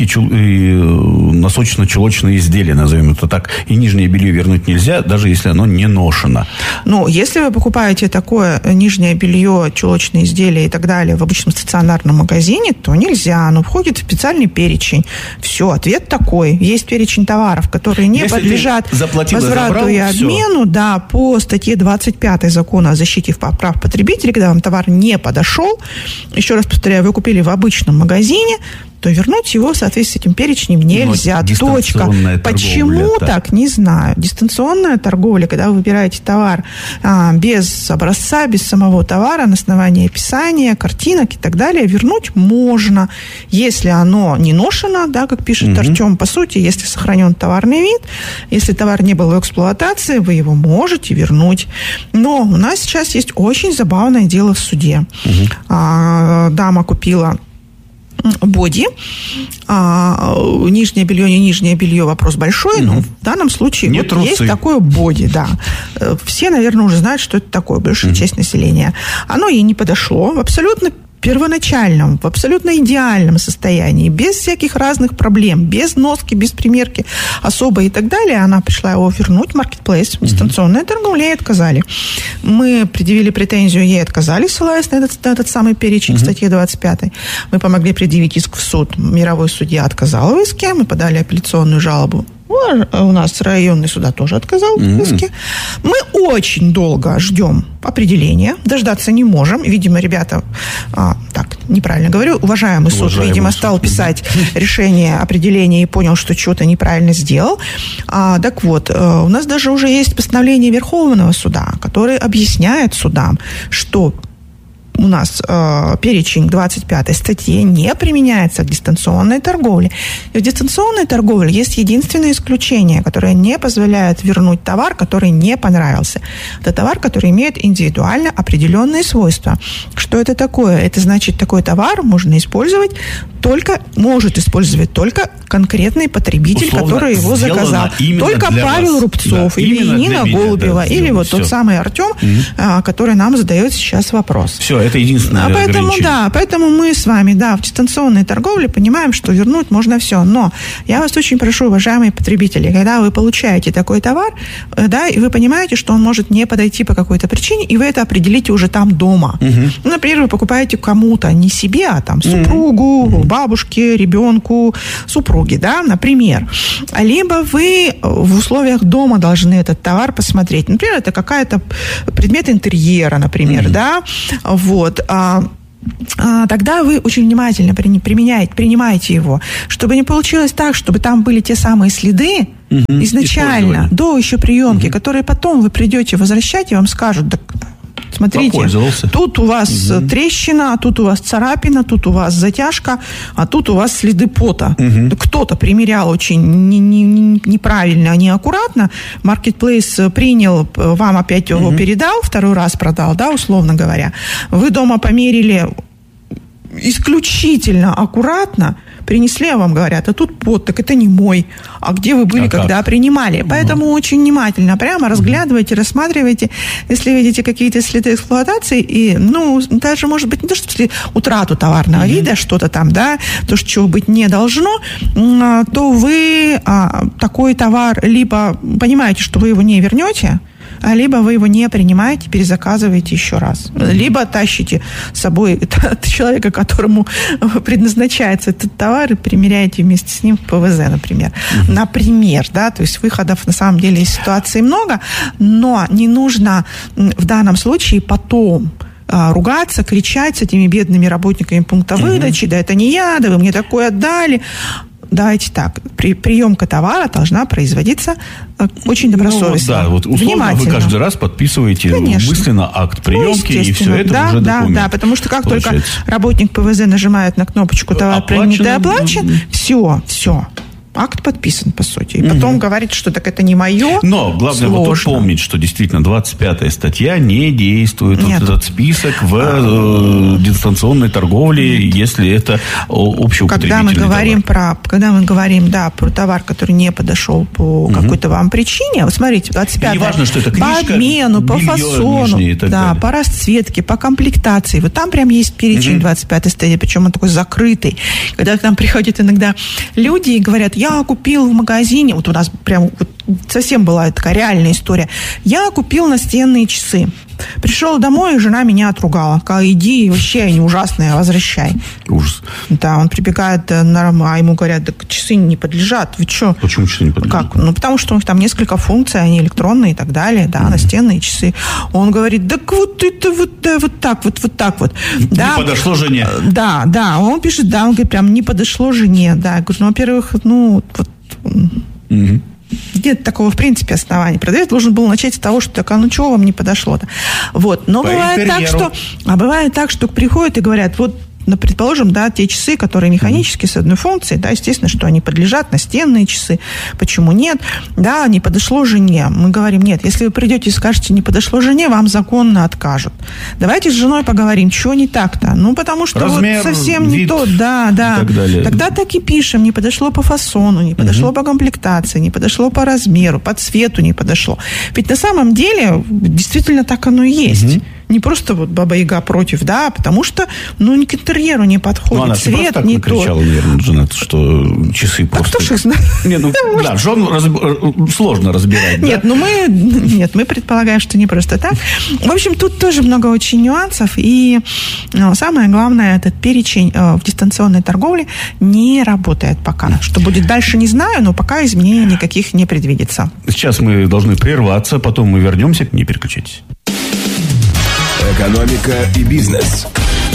носочно-чулочные изделия, назовем это так, и нижнее белье вернуть нельзя, даже если оно не ношено? Ну, если вы покупаете такое нижнее белье, чулочные изделия и так далее в обычном стационарном магазине, то нельзя, оно входит в специальный перечень. Все, ответ такой. Есть перечень товаров, которые не Если подлежат возврату забрал, и обмену, все. Да, по статье двадцать пятой закона о защите прав потребителей, когда вам товар не подошел, еще раз повторяю, вы купили в обычном магазине, то вернуть его в соответствии с этим перечнем нельзя. Точка. Почему так? так? Не знаю. Дистанционная торговля, когда вы выбираете товар а, без образца, без самого товара, на основании описания, картинок и так далее, вернуть можно. Если оно не ношено, да, как пишет угу. Артем, по сути, если сохранен товарный вид, если товар не был в эксплуатации, вы его можете вернуть. Но у нас сейчас есть очень забавное дело в суде. Угу. А, дама купила боди, а, нижнее белье, не нижнее белье, вопрос большой, но в данном случае вот есть такое боди, да. Все, наверное, уже знают, что это такое, большая mm-hmm. часть населения. Оно ей не подошло, в абсолютно первоначальном, в абсолютно идеальном состоянии, без всяких разных проблем, без носки, без примерки особой и так далее. Она пришла его вернуть в маркетплейс, в дистанционное торговле, ей отказали. Мы предъявили претензию, ей отказали, ссылаясь на этот, на этот самый перечень uh-huh. статьи двадцать пятой. Мы помогли предъявить иск в суд. Мировой судья отказал в иске, мы подали апелляционную жалобу У нас районный суда тоже отказал в иске. Mm-hmm. Мы очень долго ждем определения, дождаться не можем. Видимо, ребята, а, так, неправильно говорю, уважаемый суд, уважаемый видимо, суд. стал писать решение определения и понял, что что-то неправильно сделал. А, так вот, у нас даже уже есть постановление Верховного суда, которое объясняет судам, что у нас э, перечень двадцать пятой статьи не применяется к дистанционной торговле. И в дистанционной торговле есть единственное исключение, которое не позволяет вернуть товар, который не понравился. Это товар, который имеет индивидуально определенные свойства. Что это такое? Это значит, такой товар можно использовать только, может использовать только конкретный потребитель, условно, который его заказал. Только Павел вас. Рубцов, да, или Нина Голубева, да, или вот все. Тот самый Артем, угу. который нам задает сейчас вопрос. Все, это единственное а поэтому, да, поэтому мы с вами, да, в дистанционной торговле понимаем, что вернуть можно все. Но я вас очень прошу, уважаемые потребители, когда вы получаете такой товар, да, и вы понимаете, что он может не подойти по какой-то причине, и вы это определите уже там дома. Угу. Например, вы покупаете кому-то, не себе, а там супругу, угу. бабушке, ребенку, супруге, да, например. Либо вы в условиях дома должны этот товар посмотреть. Например, это какая-то предмет интерьера, например, mm-hmm. да, вот, а, а, тогда вы очень внимательно применяете, принимаете его, чтобы не получилось так, чтобы там были те самые следы mm-hmm. изначально, до еще приемки, mm-hmm. которые потом вы придете возвращать, и вам скажут, так, смотрите, тут у вас угу. трещина, а тут у вас царапина, тут у вас затяжка, а тут у вас следы пота. Угу. Кто-то примерял очень не, не, не, неправильно, неаккуратно. Marketplace принял, вам опять его угу. передал, второй раз продал, да, условно говоря. Вы дома померили исключительно аккуратно, принесли, а вам говорят, а тут пот, так это не мой. А где вы были, а когда как? Принимали? Угу. Поэтому очень внимательно, прямо разглядывайте, угу. рассматривайте. Если видите какие-то следы эксплуатации, и, ну, даже, может быть, не то, что если утрату товарного угу. вида, что-то там, да, то, что чего быть не должно, то вы а, такой товар либо понимаете, что вы его не вернете, либо вы его не принимаете, перезаказываете еще раз. Либо тащите с собой человека, которому предназначается этот товар, и примеряете вместе с ним в ПВЗ, например. Mm-hmm. Например, да, то есть выходов на самом деле из ситуации много, но не нужно в данном случае потом ругаться, кричать с этими бедными работниками пункта mm-hmm. выдачи, да это не я, да вы мне такое отдали. Давайте так, при, приемка товара должна производиться очень добросовестно. Ну, да, вот условно вы каждый раз подписываете Конечно. мысленно акт приемки, ну, и все это да, уже да, документ. Да, потому что как получается. Только работник ПВЗ нажимает на кнопочку «Товар принят и оплачен», все, все. Акт подписан, по сути. И угу. потом говорит, что так это не мое. Но главное вот тут помнить, что действительно двадцать пятая статья не действует. Нет. Вот этот список в э, дистанционной торговле, если это общеупотребительный когда мы говорим товар. Про, когда мы говорим, да, про товар, который не подошел по угу. какой-то вам причине, вот смотрите, двадцать пятая. Не важно, что это книжка, по обмену, по фасону, да, далее. По расцветке, по комплектации. Вот там прям есть перечень угу. двадцать пятой статьи, причем он такой закрытый. Когда к нам приходят иногда люди и говорят, я купил в магазине, вот у нас прям вот совсем была такая реальная история. Я купил настенные часы. Пришел домой, и жена меня отругала. Сказала, иди, вообще они ужасные, возвращай. Ужас. Да, он прибегает, а ему говорят, да часы не подлежат. Вы что? Почему часы не подлежат? Как? Ну, потому что у них там несколько функций, они электронные и так далее, да, mm-hmm. настенные часы. Он говорит, так вот это вот, да, вот так вот, вот так вот. Не да. подошло жене. Да, да, он пишет, да, он говорит, прям не подошло жене. Да, я говорю, ну, во-первых, ну, вот... Mm-hmm. Нет такого, в принципе, основания. Продавец должен был начать с того, что так, а ну чего вам не подошло-то? Вот. Но По бывает интерьеру. так, что... А бывает так, что приходят и говорят, вот, ну, предположим, да, те часы, которые механические, с одной функцией, да, естественно, что они подлежат, настенные часы, почему нет, да, не подошло жене. Мы говорим, нет, если вы придете и скажете, не подошло жене, вам законно откажут. Давайте с женой поговорим, чего не так-то? Ну, потому что размер, вот совсем вид, не то, да, да. Так далее. Тогда так и пишем, не подошло по фасону, не подошло угу. по комплектации, не подошло по размеру, по цвету не подошло. Ведь на самом деле, действительно, так оно и есть. Угу. не просто вот Баба-Яга против, да, потому что, ну, ни к интерьеру не подходит, ну, она цвет так не накричала, тот. наверное, жена, что часы а просто... кто ж знает? Не, ну, да, жен разб... сложно разбирать. Нет, да? ну мы, нет, мы предполагаем, что не просто так. В общем, тут тоже много очень нюансов, и ну, самое главное, этот перечень э, в дистанционной торговле не работает пока. Что будет дальше, не знаю, но пока изменений никаких не предвидится. Сейчас мы должны прерваться, потом мы вернемся, не переключайтесь. Экономика и бизнес.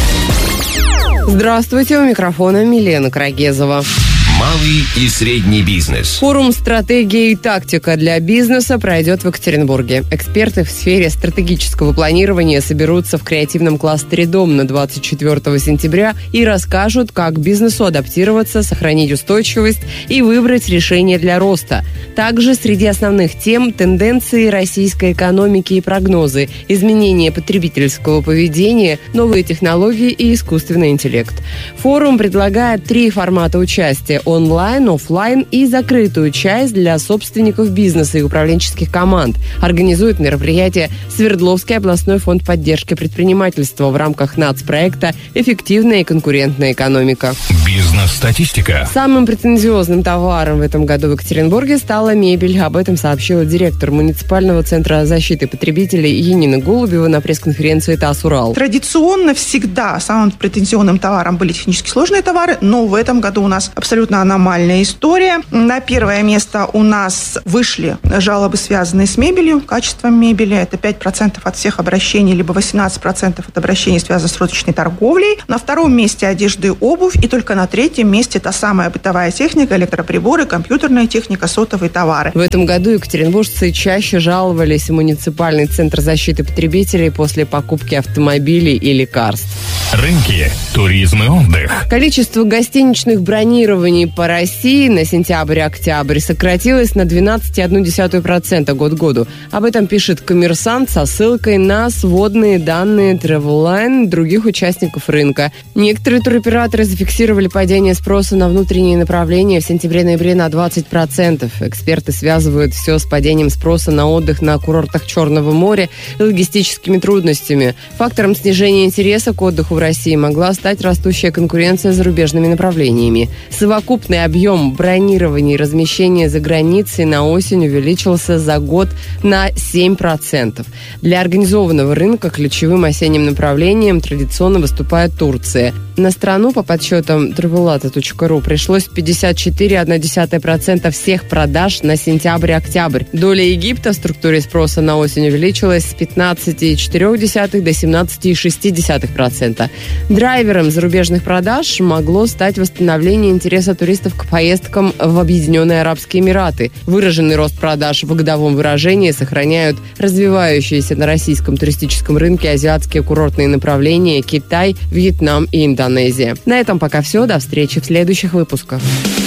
Здравствуйте, у микрофона Милена Крагезова. Малый и средний бизнес. Форум «Стратегия и тактика для бизнеса» пройдет в Екатеринбурге. Эксперты в сфере стратегического планирования соберутся в креативном кластере «Дом» на двадцать четвёртого сентября и расскажут, как бизнесу адаптироваться, сохранить устойчивость и выбрать решение для роста. Также среди основных тем – тенденции российской экономики и прогнозы, изменения потребительского поведения, новые технологии и искусственный интеллект. Форум предлагает три формата участия – онлайн, офлайн и закрытую часть для собственников бизнеса и управленческих команд. Организует мероприятие Свердловский областной фонд поддержки предпринимательства в рамках нацпроекта «Эффективная и конкурентная экономика». Бизнес-статистика. Самым претензиозным товаром в этом году в Екатеринбурге стала мебель. Об этом сообщила директор муниципального центра защиты потребителей Янина Голубева на пресс-конференции ТАСС «Урал». Традиционно всегда самым претензионным товаром были технически сложные товары, но в этом году у нас абсолютно аномальная история. На первое место у нас вышли жалобы, связанные с мебелью, качеством мебели. Это пять процентов от всех обращений, либо восемнадцать процентов от обращений, связанных с розничной торговлей. На втором месте одежда и обувь. И только на третьем месте та самая бытовая техника, электроприборы, компьютерная техника, сотовые товары. В этом году екатеринбуржцы чаще жаловались в муниципальный центр защиты потребителей после покупки автомобилей и лекарств. Рынки, туризм и отдых. Количество гостиничных бронирований по России на сентябрь-октябрь сократилось на двенадцать целых одна десятая процента год к году. Об этом пишет «Коммерсант» со ссылкой на сводные данные Travelline и других участников рынка. Некоторые туроператоры зафиксировали падение спроса на внутренние направления в сентябре-ноябре на двадцать процентов. Эксперты связывают все с падением спроса на отдых на курортах Черного моря и логистическими трудностями. Фактором снижения интереса к отдыху в России могла стать растущая конкуренция с зарубежными направлениями. Совокупный объем бронирования и размещения за границей на осень увеличился за год на семь процентов. Для организованного рынка ключевым осенним направлением традиционно выступает Турция. На страну, по подсчетам travelata точка ру, пришлось пятьдесят четыре целых одна десятая процента всех продаж на сентябрь-октябрь. Доля Египта в структуре спроса на осень увеличилась с пятнадцати целых четырёх десятых до семнадцати целых шести десятых процента. Драйвером зарубежных продаж могло стать восстановление интереса туристов к поездкам в Объединенные Арабские Эмираты. Выраженный рост продаж в годовом выражении сохраняют развивающиеся на российском туристическом рынке азиатские курортные направления Китай, Вьетнам и Индонезия. На этом пока все. До встречи в следующих выпусках.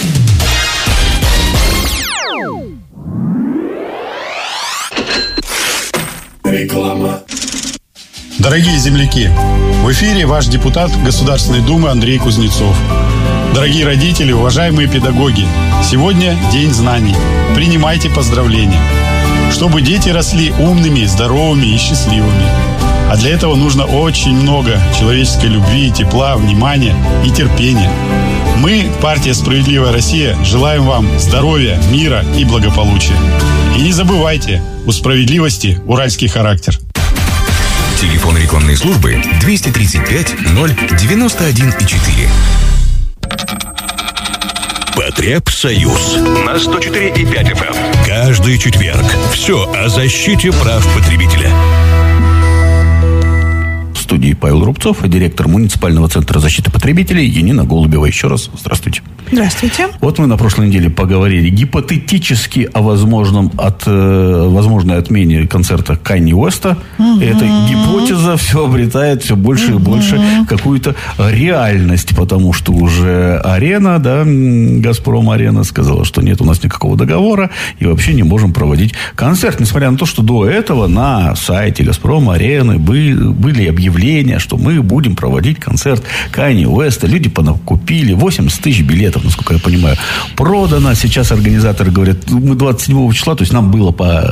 Реклама. Дорогие земляки, в эфире ваш депутат Государственной Думы Андрей Кузнецов. Дорогие родители, уважаемые педагоги, сегодня День знаний. Принимайте поздравления. Чтобы дети росли умными, здоровыми и счастливыми. А для этого нужно очень много человеческой любви, тепла, внимания и терпения. Мы, партия «Справедливая Россия», желаем вам здоровья, мира и благополучия. И не забывайте, у справедливости уральский характер. Телефон рекламной службы двести тридцать пять ноль девяносто один четыре. Потребсоюз на сто четыре и пять эф эм. Каждый четверг. Все о защите прав потребителя. В студии Павел Рубцов, директор муниципального центра защиты потребителей Янина Голубева. Еще раз здравствуйте. Здравствуйте. Вот мы на прошлой неделе поговорили гипотетически о возможном от, э, возможной отмене концерта Канье Уэста. Угу. Эта гипотеза все обретает все больше угу. и больше какую-то реальность, потому что уже арена, да, Газпром-арена сказала, что нет у нас никакого договора и вообще не можем проводить концерт. Несмотря на то, что до этого на сайте Газпром-арены были объявления, что мы будем проводить концерт Канье Уэста. Люди понакупили восемьдесят тысяч билетов. насколько я понимаю, продано. Сейчас организаторы говорят, мы двадцать седьмого числа, то есть нам было по,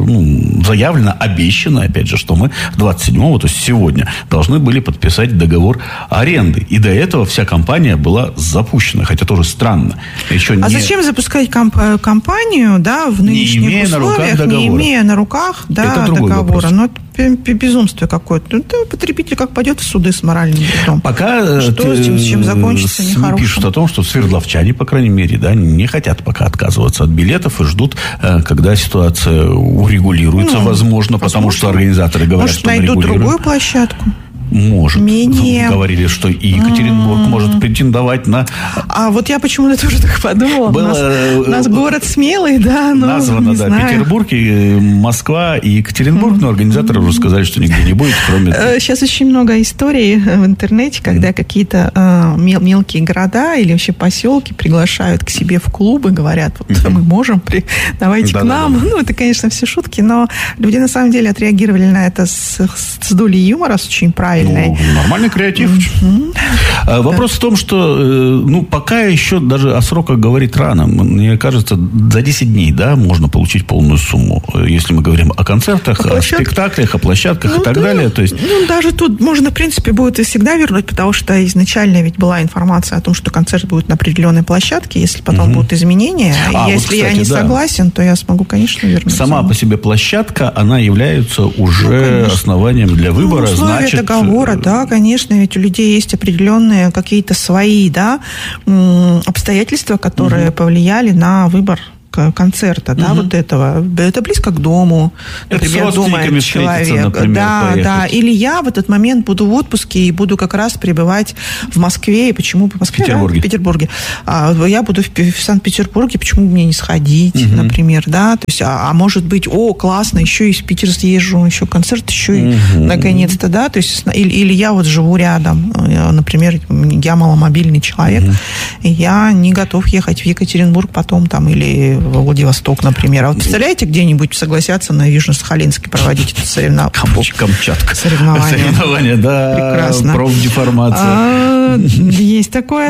ну, заявлено, обещано, опять же, что мы двадцать седьмого, то есть сегодня, должны были подписать договор аренды. И до этого вся компания была запущена, хотя тоже странно. Еще а не... зачем запускать комп- компанию, да, в нынешних не имея условиях, не имея на руках, да, договора? Ну, это безумство какое-то. Ну, потребитель как пойдет в суды с моральным вредом. Пока что ты, с чем, с чем закончится нехорошим. пишут о том, что свердловчане, по крайней мере, да, не хотят пока отказываться от билетов и ждут, когда ситуация урегулируется, ну, возможно, потому что организаторы говорят, может, что найдут другую площадку. Может. Менее... Говорили, что и Екатеринбург mm-hmm. может претендовать на... А вот я почему-то тоже так подумала. Было... У, нас, у нас город смелый, да, но названо, не да, знаю. Петербург, и Москва и Екатеринбург, mm-hmm. но организаторы уже сказали, что нигде не будет, кроме... Сейчас очень много историй в интернете, когда mm-hmm. какие-то э, мел- мелкие города или вообще поселки приглашают к себе в клубы, говорят, вот mm-hmm. мы можем, при... давайте да, к нам. Да, да. Ну, это, конечно, все шутки, но люди на самом деле отреагировали на это с, с долей юмора, с очень правильно. Ну, нормальный креатив. Mm-hmm. Вопрос да. в том, что ну, пока еще даже о сроках говорить рано. Мне кажется, за десять дней, да, можно получить полную сумму. Если мы говорим о концертах, о, о спектаклях, о площадках ну, и так да. далее. То есть... Ну, даже тут можно, в принципе, будет и всегда вернуть, потому что изначально ведь была информация о том, что концерт будет на определенной площадке. Если потом mm-hmm. будут изменения, а, если вот, кстати, я не да. согласен, то я смогу, конечно, вернуть. Сама по себе площадка, она является уже ну, основанием для выбора. Ну, значит... договора, да, конечно, ведь у людей есть определенные какие-то свои, да, обстоятельства, которые угу. повлияли на выбор концерта, да, угу. вот этого. Это близко к дому, например, думает человек. Например, да, поехать. Да. Или я в этот момент буду в отпуске и буду как раз пребывать в Москве. И почему в Москве? Петербурге. Да, в Петербурге. А, я буду в, в Санкт-Петербурге, почему бы мне не сходить, угу. например, да. То есть, а, а может быть, о, классно, еще и в Питер съезжу, еще концерт, еще и угу. наконец-то, да. То есть, или, или я вот живу рядом, например, я маломобильный человек, угу. и я не готов ехать в Екатеринбург потом там или в Владивосток, например. А вот представляете, где-нибудь согласятся на Южно-Сахалинске проводить это соревнование? Камчатка. Соревнования. Соревнования, да. Прекрасно. Профдеформация. А, есть такое.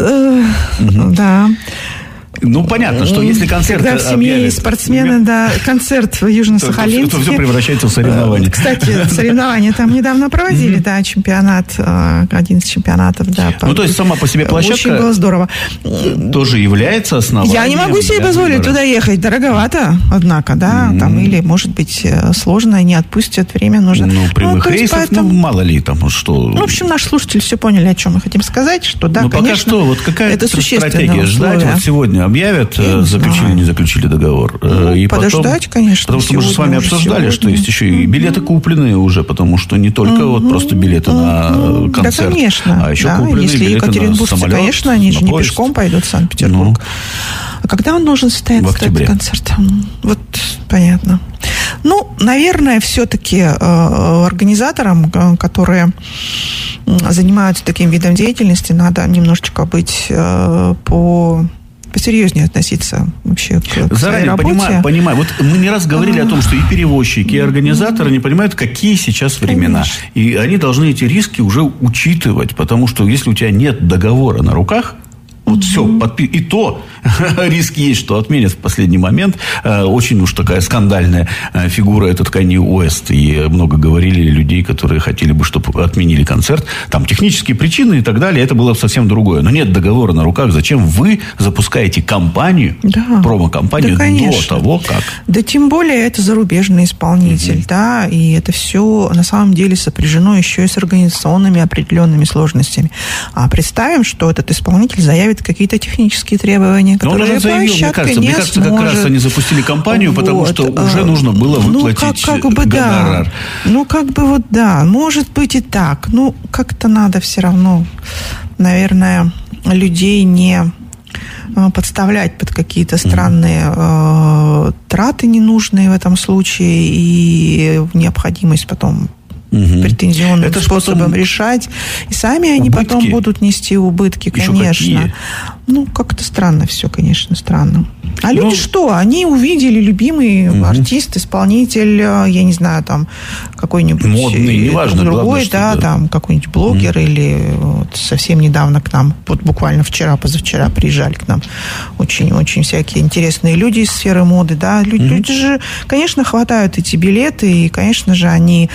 Да. Ну, понятно, что если концерт когда в семье объявят, есть спортсмены, да, концерт в Южно-Сахалинске. То, то, то все превращается в соревнования. Кстати, соревнования там недавно проводили, mm-hmm. да, чемпионат, один из чемпионатов, да. Ну, то есть сама по себе площадка... Очень было здорово. Тоже является основанием. Я не могу себе позволить выбора. Туда ехать, дороговато, однако, да, mm-hmm. там, или, может быть, сложно, не отпустят, время нужно. Ну, прямых ну, рейсов, поэтому... ну, мало ли там, что... Ну, в общем, наши слушатели все поняли, о чем мы хотим сказать, что, да, ну, конечно, пока что, вот какая это стратегия ждать, вот сегодня объявят, я заключили, не заключили договор. Ну, и подождать, потом, конечно. Потому что мы же с вами обсуждали, сегодня. Что есть еще и билеты купленные уже, потому что не только mm-hmm. вот просто билеты mm-hmm. на концерт, да, конечно, а еще да, купленные если билеты екатеринбургцы, на самолет, конечно, они же не поезд. Пешком пойдут в Санкт-Петербург. Ну, а когда он должен состояться, этот концерт? Вот, понятно. Ну, наверное, все-таки э, организаторам, которые занимаются таким видом деятельности, надо немножечко быть э, по... посерьезнее относиться вообще к, к своей работе. Понимаю, понимаю. Вот мы не раз говорили а... о том, что и перевозчики, и организаторы не понимают, какие сейчас времена. Конечно. И они должны эти риски уже учитывать, потому что если у тебя нет договора на руках, вот все, подпи... и то риск есть, что отменят в последний момент. Очень уж такая скандальная фигура этот Канье Уэст. И много говорили людей, которые хотели бы, чтобы отменили концерт. Там технические причины и так далее. Это было совсем другое. Но нет договора на руках. Зачем вы запускаете кампанию, да. промо-кампанию да, до того, как... Да тем более это зарубежный исполнитель. Mm-hmm. Да, и это все на самом деле сопряжено еще и с организационными определенными сложностями. А представим, что этот исполнитель заявит какие-то технические требования, но которые он уже заявил, мне кажется, мне кажется, сможет. как раз они запустили кампанию, вот. потому что уже нужно было выплатить ну, как, как бы, гонорар. Да. Ну, как бы вот, да, может быть и так. Ну, как-то надо все равно, наверное, людей не подставлять под какие-то странные mm-hmm. э, траты ненужные в этом случае и необходимость потом угу. претензионным это способом потом... решать. И сами они убытки. Потом будут нести убытки, конечно. Ну, как-то странно все, конечно, странно. А люди ну, что? Они увидели любимый угу. артист, исполнитель, я не знаю, там, какой-нибудь... Модный, неважно. Другой, главное, да, да, там, какой-нибудь блогер угу. или вот, совсем недавно к нам, вот буквально вчера, позавчера приезжали к нам очень-очень всякие интересные люди из сферы моды, да. Люди, угу. люди же, конечно, хватают эти билеты, и, конечно же, они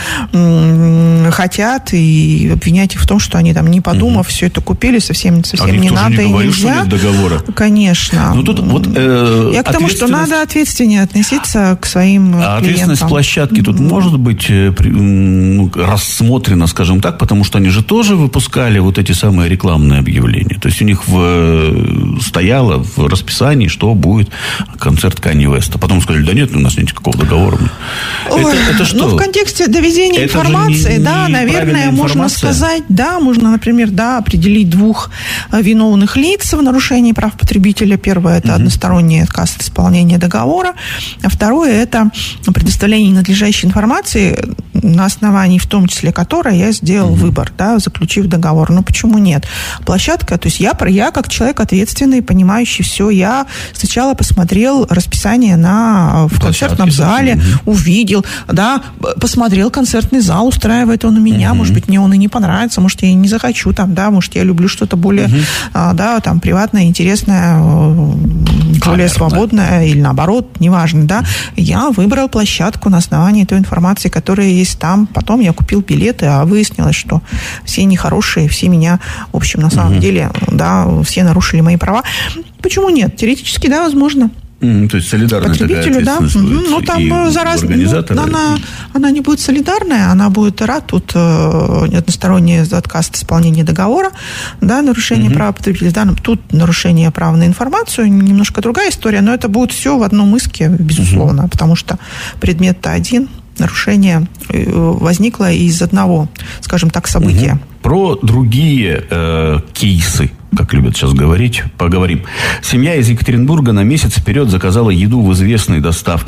м- хотят, и обвинять их в том, что они там, не подумав, угу. все это купили, совсем, совсем а не надо не и говорю, нельзя. Договора. Конечно. Ну, тут вот, э, Я к тому, что надо ответственнее относиться к своим а клиентам. Ответственность площадки тут mm-hmm. может быть ну, рассмотрена, скажем так, потому что они же тоже выпускали вот эти самые рекламные объявления. То есть у них в, стояло в расписании, что будет концерт Канье Уэста. Потом сказали, да нет, у нас нет никакого договора. Ой, это, это что? Ну, в контексте доведения это информации, не, да, не наверное, можно сказать, да, можно, например, да, определить двух виновных лиц в нарушении прав потребителя. Первое – это uh-huh. односторонний отказ от исполнения договора. А второе – это предоставление ненадлежащей информации, на основании, в том числе, которой я сделал uh-huh. выбор, да, заключив договор. Но почему нет? Площадка, то есть я, я как человек ответственный, понимающий все, я сначала посмотрел расписание на, в концертном зале, uh-huh. увидел, да, посмотрел концертный зал, устраивает он у меня, uh-huh. может быть, мне он и не понравится, может, я и не захочу там, да, может, я люблю что-то более, uh-huh. а, да, там, приватное, интересное, более свободное или наоборот, неважно, да. Я выбрал площадку на основании той информации, которая есть там. Потом я купил билеты, а выяснилось, что все нехорошие, все меня, в общем, на самом uh-huh. деле, да, все нарушили мои права. Почему нет? Теоретически, да, возможно. Mm, то есть солидарная потребителю, да. Будет, ну, там за раз, ну, она, она не будет солидарная, она будет рад. Тут э, односторонний отказ от исполнения договора, да, нарушение mm-hmm. права потребителя, да, тут нарушение права на информацию, немножко другая история, но это будет все в одном иске, безусловно, mm-hmm. потому что предмет-то один, нарушение возникло из одного, скажем так, события. Mm-hmm. Про другие э, кейсы, как любят сейчас говорить, поговорим. Семья из Екатеринбурга на месяц вперед заказала еду в известной доставке.